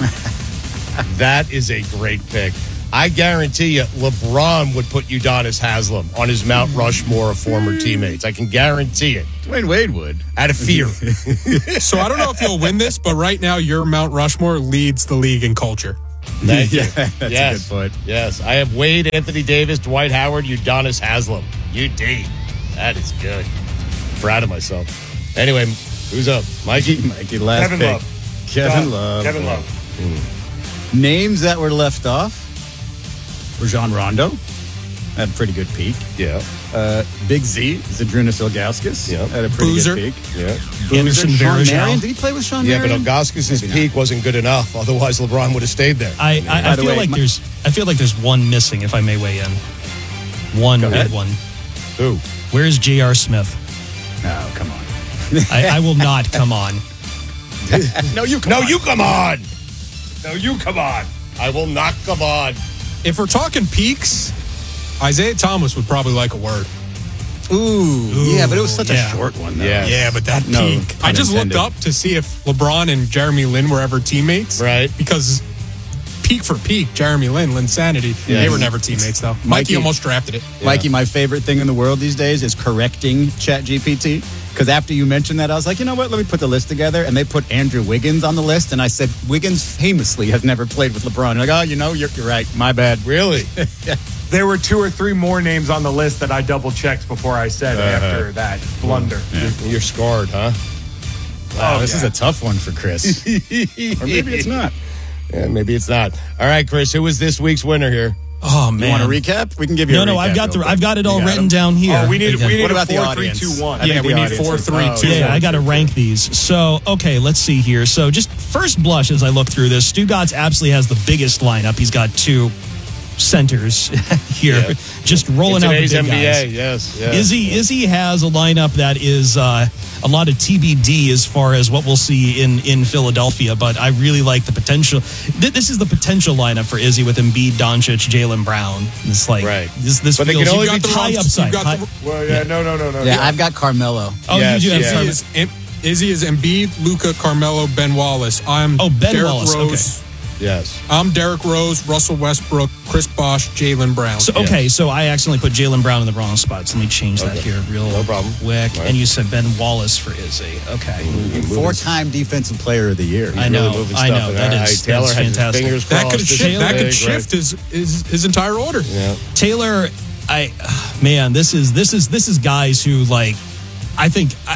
That is a great pick. I guarantee you, LeBron would put Udonis Haslem on his Mount Rushmore of former teammates. I can guarantee it. Dwayne Wade would. Out of fear. So I don't know if you'll win this, but right now your Mount Rushmore leads the league in culture. Thank you. Yeah, that's yes. a good point. Yes. I have Wade, Anthony Davis, Dwight Howard, Udonis Haslem. U D. That is good. Proud of myself. Anyway, who's up? Mikey? Mikey, last Kevin pick. Love. Kevin Done. Love. Kevin Love. Hmm. Names that were left off. Rajon Rondo had a pretty good peak. Yeah. Uh, Big Z, Zydrunas Ilgauskas, yeah. had a pretty Boozer. good peak. Yeah. Anderson Sean Varejao. Marion, did he play with Sean Yeah, but Marion? Ilgauskas' Maybe peak wasn't good enough. Otherwise, LeBron would have stayed there. I, I, I By the feel way, like my- there's I feel like there's one missing, if I may weigh in. One Go big ahead. one. Who? Where's J R. Smith? Oh, come on. I, I will not come on. no, you come no, on. you come on. No, you come on. I will not come on. If we're talking peaks, Isaiah Thomas would probably like a word. Ooh, yeah, but it was such yeah. a short one, though. Yeah. Yeah, but that No, peak. I just looked unintended. up to see if LeBron and Jeremy Lin were ever teammates. Right. Because peak for peak, Jeremy Lin, Linsanity, Yes. they were never teammates, though. Mikey, Mikey- almost drafted it. Mikey, my favorite thing in the world these days is correcting ChatGPT. Because after you mentioned that, I was like, you know what? Let me put the list together. And they put Andrew Wiggins on the list. And I said, Wiggins famously has never played with LeBron. They're like, oh, you know, you're, you're right. My bad. Really? There were two or three more names on the list that I double checked before I said Uh-huh. after that blunder. You're, you're scarred, huh? Wow, Oh, this yeah. is a tough one for Chris. Or maybe it's not. Yeah, maybe it's not. All right, Chris, who was this week's winner here? Oh You man. want a recap? We can give you No, a recap. no, I've got the real quick. I've got it all You got written them? down here. Oh, we need, we need What a about the four, audience? three, two, one. I think Yeah, the we need audience four, is- three, oh, two. okay. Yeah, I got to rank these. So, okay, let's see here. So, just first blush as I look through this, Stu Gotts absolutely has the biggest lineup. He's got two centers here, Yeah. just rolling In out the today's big N B A, guys. yes. yes. Izzy, Izzy has a lineup that is uh, a lot of T B D as far as what we'll see in, in Philadelphia, but I really like the potential. Th- This is the potential lineup for Izzy with Embiid, Doncic, Jalen Brown. It's like Right. this. This But they feels can only you got be the high wrong- upside. you got high- the- Well, yeah, no, no, no, no. Yeah, I've got Carmelo. oh, Yes, you do have yeah. Izzy is, Em- Izzy is Embiid, Luca, Carmelo, Ben Wallace. I'm Oh, Ben Derrick Wallace, Rose. Yes. I'm Derrick Rose, Russell Westbrook, Chris Bosh, Jalen Brown. So okay, so I accidentally put Jalen Brown in the wrong spot. So let me change that Okay. here real No problem. quick. All right. And you said Ben Wallace for Izzy. Okay. Four-time Defensive Player of the Year. I know, Really moving I stuff know. in That there. is- Hey, Taylor that's has his fantastic. fingers that crossed. could This shift. is That big, could shift right? his, his his entire order. Yeah. Taylor, I man, this is this is this is guys who like. I think I,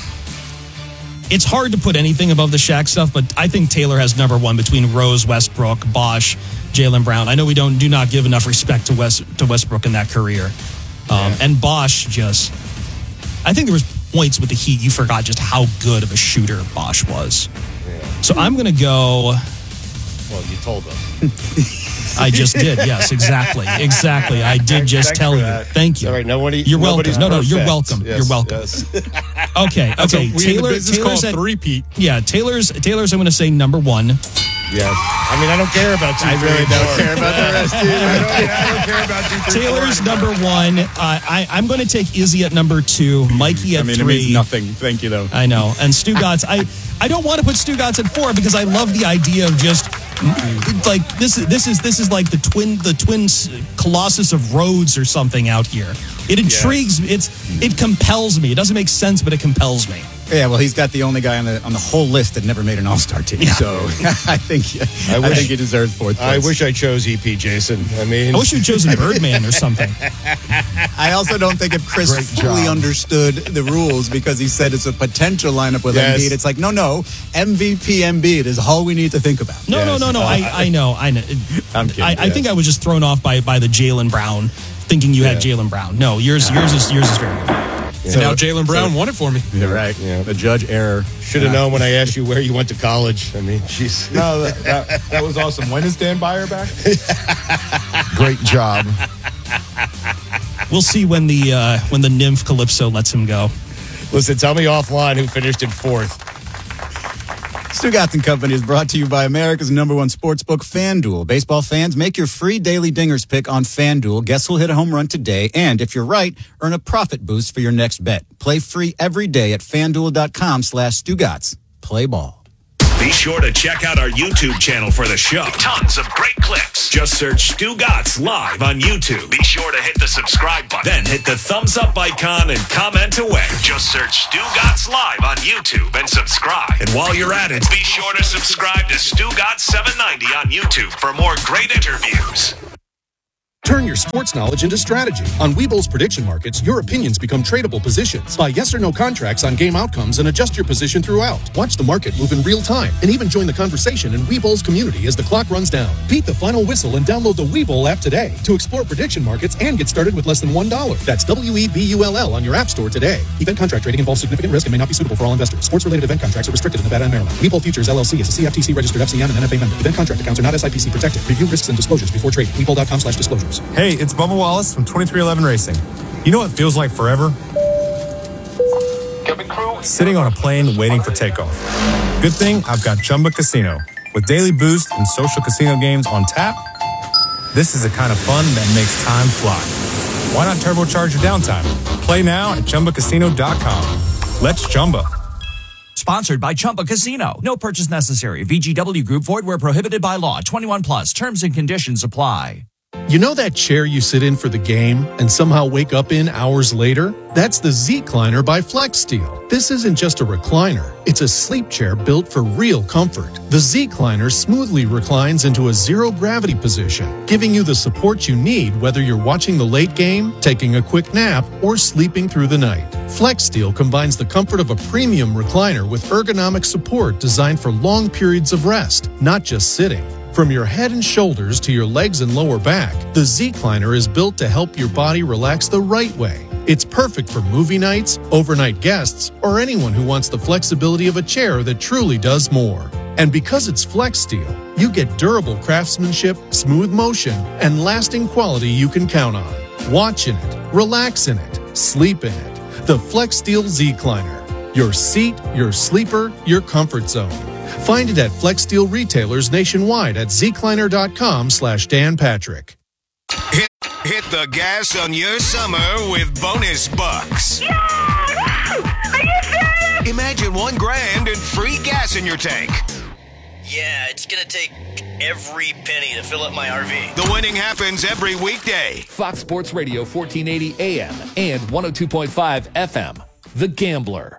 it's hard to put anything above the Shaq stuff, but I think Taylor has number one between Rose, Westbrook, Bosh, Jalen Brown. I know we don't do not give enough respect to West to Westbrook in that career, um, and Bosh just. I think there was points with the Heat you forgot just how good of a shooter Bosh was. So I'm going to go. Well, you told us. I just did. Yes, exactly. Exactly. I did just Thanks tell for you. that. Thank you. All right, nobody, you're welcome. nobody's No, no, you're perfect. welcome. Yes, you're welcome. yes. Okay. That's Okay. what we in the Taylor. business Taylor's call at three-peat. Yeah. Taylor's. Taylor's. I'm going to say number one. Yes. I mean, I don't care about two, I three, really don't four. care about the rest either. I don't, I don't care about two, three, Taylor's four. number one. Uh, I, I'm going to take Izzy at number two. Mikey at I mean, three. it means nothing. Thank you, though. I know. And Stu Gotts, I, I don't want to put Stu Gotts at four because I love the idea of just like this is this is this is like the twin the twin colossus of Rhodes or something out here. It intrigues me. It's it compels me. It doesn't make sense, but it compels me. Yeah, well, he's got the only guy on the on the whole list that never made an All-Star team. Yeah. So I think I, wish- think he deserves fourth place. I wish I chose E P, Jason. I mean, I wish you'd chosen Birdman or something. I also don't think if Chris Great fully job. understood the rules because he said it's a potential lineup with Yes. Embiid. It's like, no, no, M V P Embiid is all we need to think about. No, Yes. no, no, no. I, I know. I know. I'm kidding, I, I yes. think I was just thrown off by by the Jalen Brown, thinking you had Yeah. Jalen Brown. No, yours yours is yours is very good. And now Jalen Brown won it for me. You're right. Yeah. The judge error. should have known when I asked you where you went to college. I mean, jeez. No, that, that, that was awesome. When is Dan Byer back? Great job. We'll see when the uh, when the nymph Calypso lets him go. Listen, tell me offline who finished in fourth. Stugotz and Company is brought to you by America's number one sportsbook, FanDuel. Baseball fans, make your free daily dingers pick on FanDuel. Guess who'll hit a home run today? And if you're right, earn a profit boost for your next bet. Play free every day at FanDuel.com slash Stugotz. Play ball. Be sure to check out our YouTube channel for the show. Tons of great clips. Just search Stugotz Live on YouTube. Be sure to hit the subscribe button. Then hit the thumbs up icon and comment away. Just search Stugotz Live on YouTube and subscribe. And while you're at it, be sure to subscribe to Stugotz seven ninety on YouTube for more great interviews. Turn your sports knowledge into strategy. On Webull's prediction markets, your opinions become tradable positions. Buy yes or no contracts on game outcomes and adjust your position throughout. Watch the market move in real time and even join the conversation in Webull's community as the clock runs down. Beat the final whistle and download the Webull app today to explore prediction markets and get started with less than one dollar. That's W E B U L L on your app store today. Event contract trading involves significant risk and may not be suitable for all investors. Sports-related event contracts are restricted in Nevada and Maryland. Webull Futures L L C is a C F T C registered F C M and N F A member. Event contract accounts are not S I P C protected. Review risks and disclosures before trading. Webull.com slash disclosures. Hey, it's Bubba Wallace from twenty-three eleven Racing. You know what feels like forever? Sitting on a plane waiting for takeoff. Good thing I've got Chumba Casino. With daily boost and social casino games on tap, this is the kind of fun that makes time fly. Why not turbocharge your downtime? Play now at Chumba Casino dot com. Let's Chumba. Sponsored by Chumba Casino. No purchase necessary. V G W Group. Void where prohibited by law. twenty-one plus. Terms and conditions apply. You know that chair you sit in for the game and somehow wake up in hours later? That's the Z-Cliner by FlexSteel. This isn't just a recliner. It's a sleep chair built for real comfort. The Z-Cliner smoothly reclines into a zero-gravity position, giving you the support you need whether you're watching the late game, taking a quick nap, or sleeping through the night. FlexSteel combines the comfort of a premium recliner with ergonomic support designed for long periods of rest, not just sitting. From your head and shoulders to your legs and lower back, the Z-Cliner is built to help your body relax the right way. It's perfect for movie nights, overnight guests, or anyone who wants the flexibility of a chair that truly does more. And because it's FlexSteel, you get durable craftsmanship, smooth motion, and lasting quality you can count on. Watch in it, relax in it, sleep in it. The FlexSteel Z-Cliner. Your seat, your sleeper, your comfort zone. Find it at FlexSteel retailers nationwide at zcliner.com slash Dan Patrick. Hit, hit the gas on your summer with bonus bucks. Yeah! Are you serious? Imagine one grand and free gas in your tank. Yeah, it's gonna take every penny to fill up my R V. The winning happens every weekday. Fox Sports Radio, fourteen eighty A M and one oh two point five F M. The Gambler.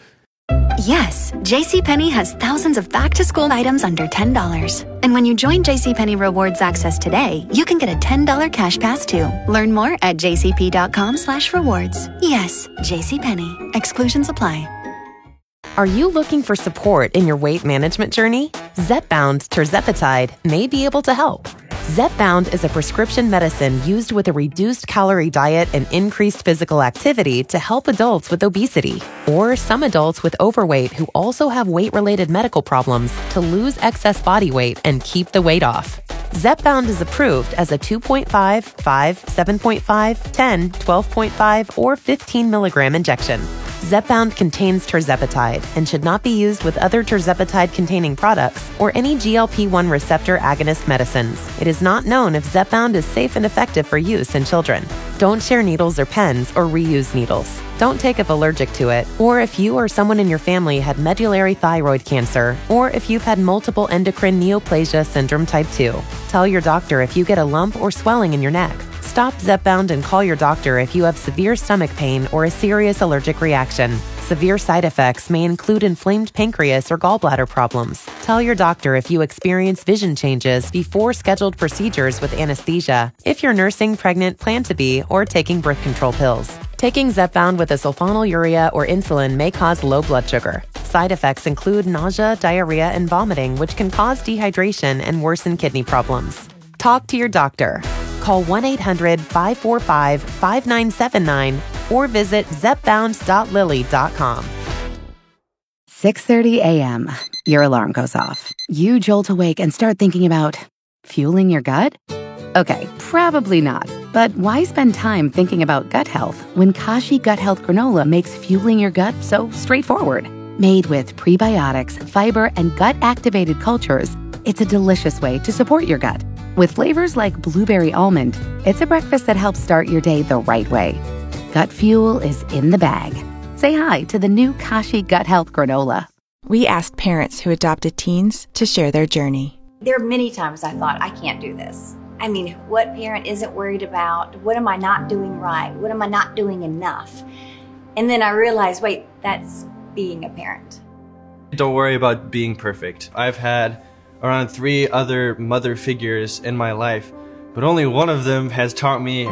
Yes, JCPenney has thousands of back-to-school items under ten dollars. And when you join JCPenney Rewards Access today, you can get a ten dollars cash pass too. Learn more at jcp.com slash rewards. Yes, JCPenney. Exclusions apply. Are you looking for support in your weight management journey? Zepbound tirzepatide may be able to help. Zepbound is a prescription medicine used with a reduced calorie diet and increased physical activity to help adults with obesity or some adults with overweight who also have weight-related medical problems to lose excess body weight and keep the weight off. Zepbound is approved as a two point five, five, seven point five, ten, twelve point five, or fifteen milligram injection. Zepbound contains tirzepatide and should not be used with other tirzepatide-containing products or any G L P one receptor agonist medicines. It is not known if Zepbound is safe and effective for use in children. Don't share needles or pens or reuse needles. Don't take if allergic to it, or if you or someone in your family had medullary thyroid cancer, or if you've had multiple endocrine neoplasia syndrome type two. Tell your doctor if you get a lump or swelling in your neck. Stop Zepbound and call your doctor if you have severe stomach pain or a serious allergic reaction. Severe side effects may include inflamed pancreas or gallbladder problems. Tell your doctor if you experience vision changes before scheduled procedures with anesthesia, if you're nursing, pregnant, plan to be, or taking birth control pills. Taking Zepbound with a sulfonylurea or insulin may cause low blood sugar. Side effects include nausea, diarrhea, and vomiting, which can cause dehydration and worsen kidney problems. Talk to your doctor. Call one eight hundred, five four five, five nine seven nine or visit zepbound dot lilly dot com. six thirty a.m. Your alarm goes off. You jolt awake and start thinking about fueling your gut? Okay, probably not. But why spend time thinking about gut health when Kashi Gut Health Granola makes fueling your gut so straightforward? Made with prebiotics, fiber, and gut-activated cultures, it's a delicious way to support your gut. With flavors like blueberry almond, it's a breakfast that helps start your day the right way. Gut Fuel is in the bag. Say hi to the new Kashi Gut Health Granola. We asked parents who adopted teens to share their journey. There are many times I thought, I can't do this. I mean, what parent isn't worried about? What am I not doing right? What am I not doing enough? And then I realized, wait, that's being a parent. Don't worry about being perfect. I've had around three other mother figures in my life, but only one of them has taught me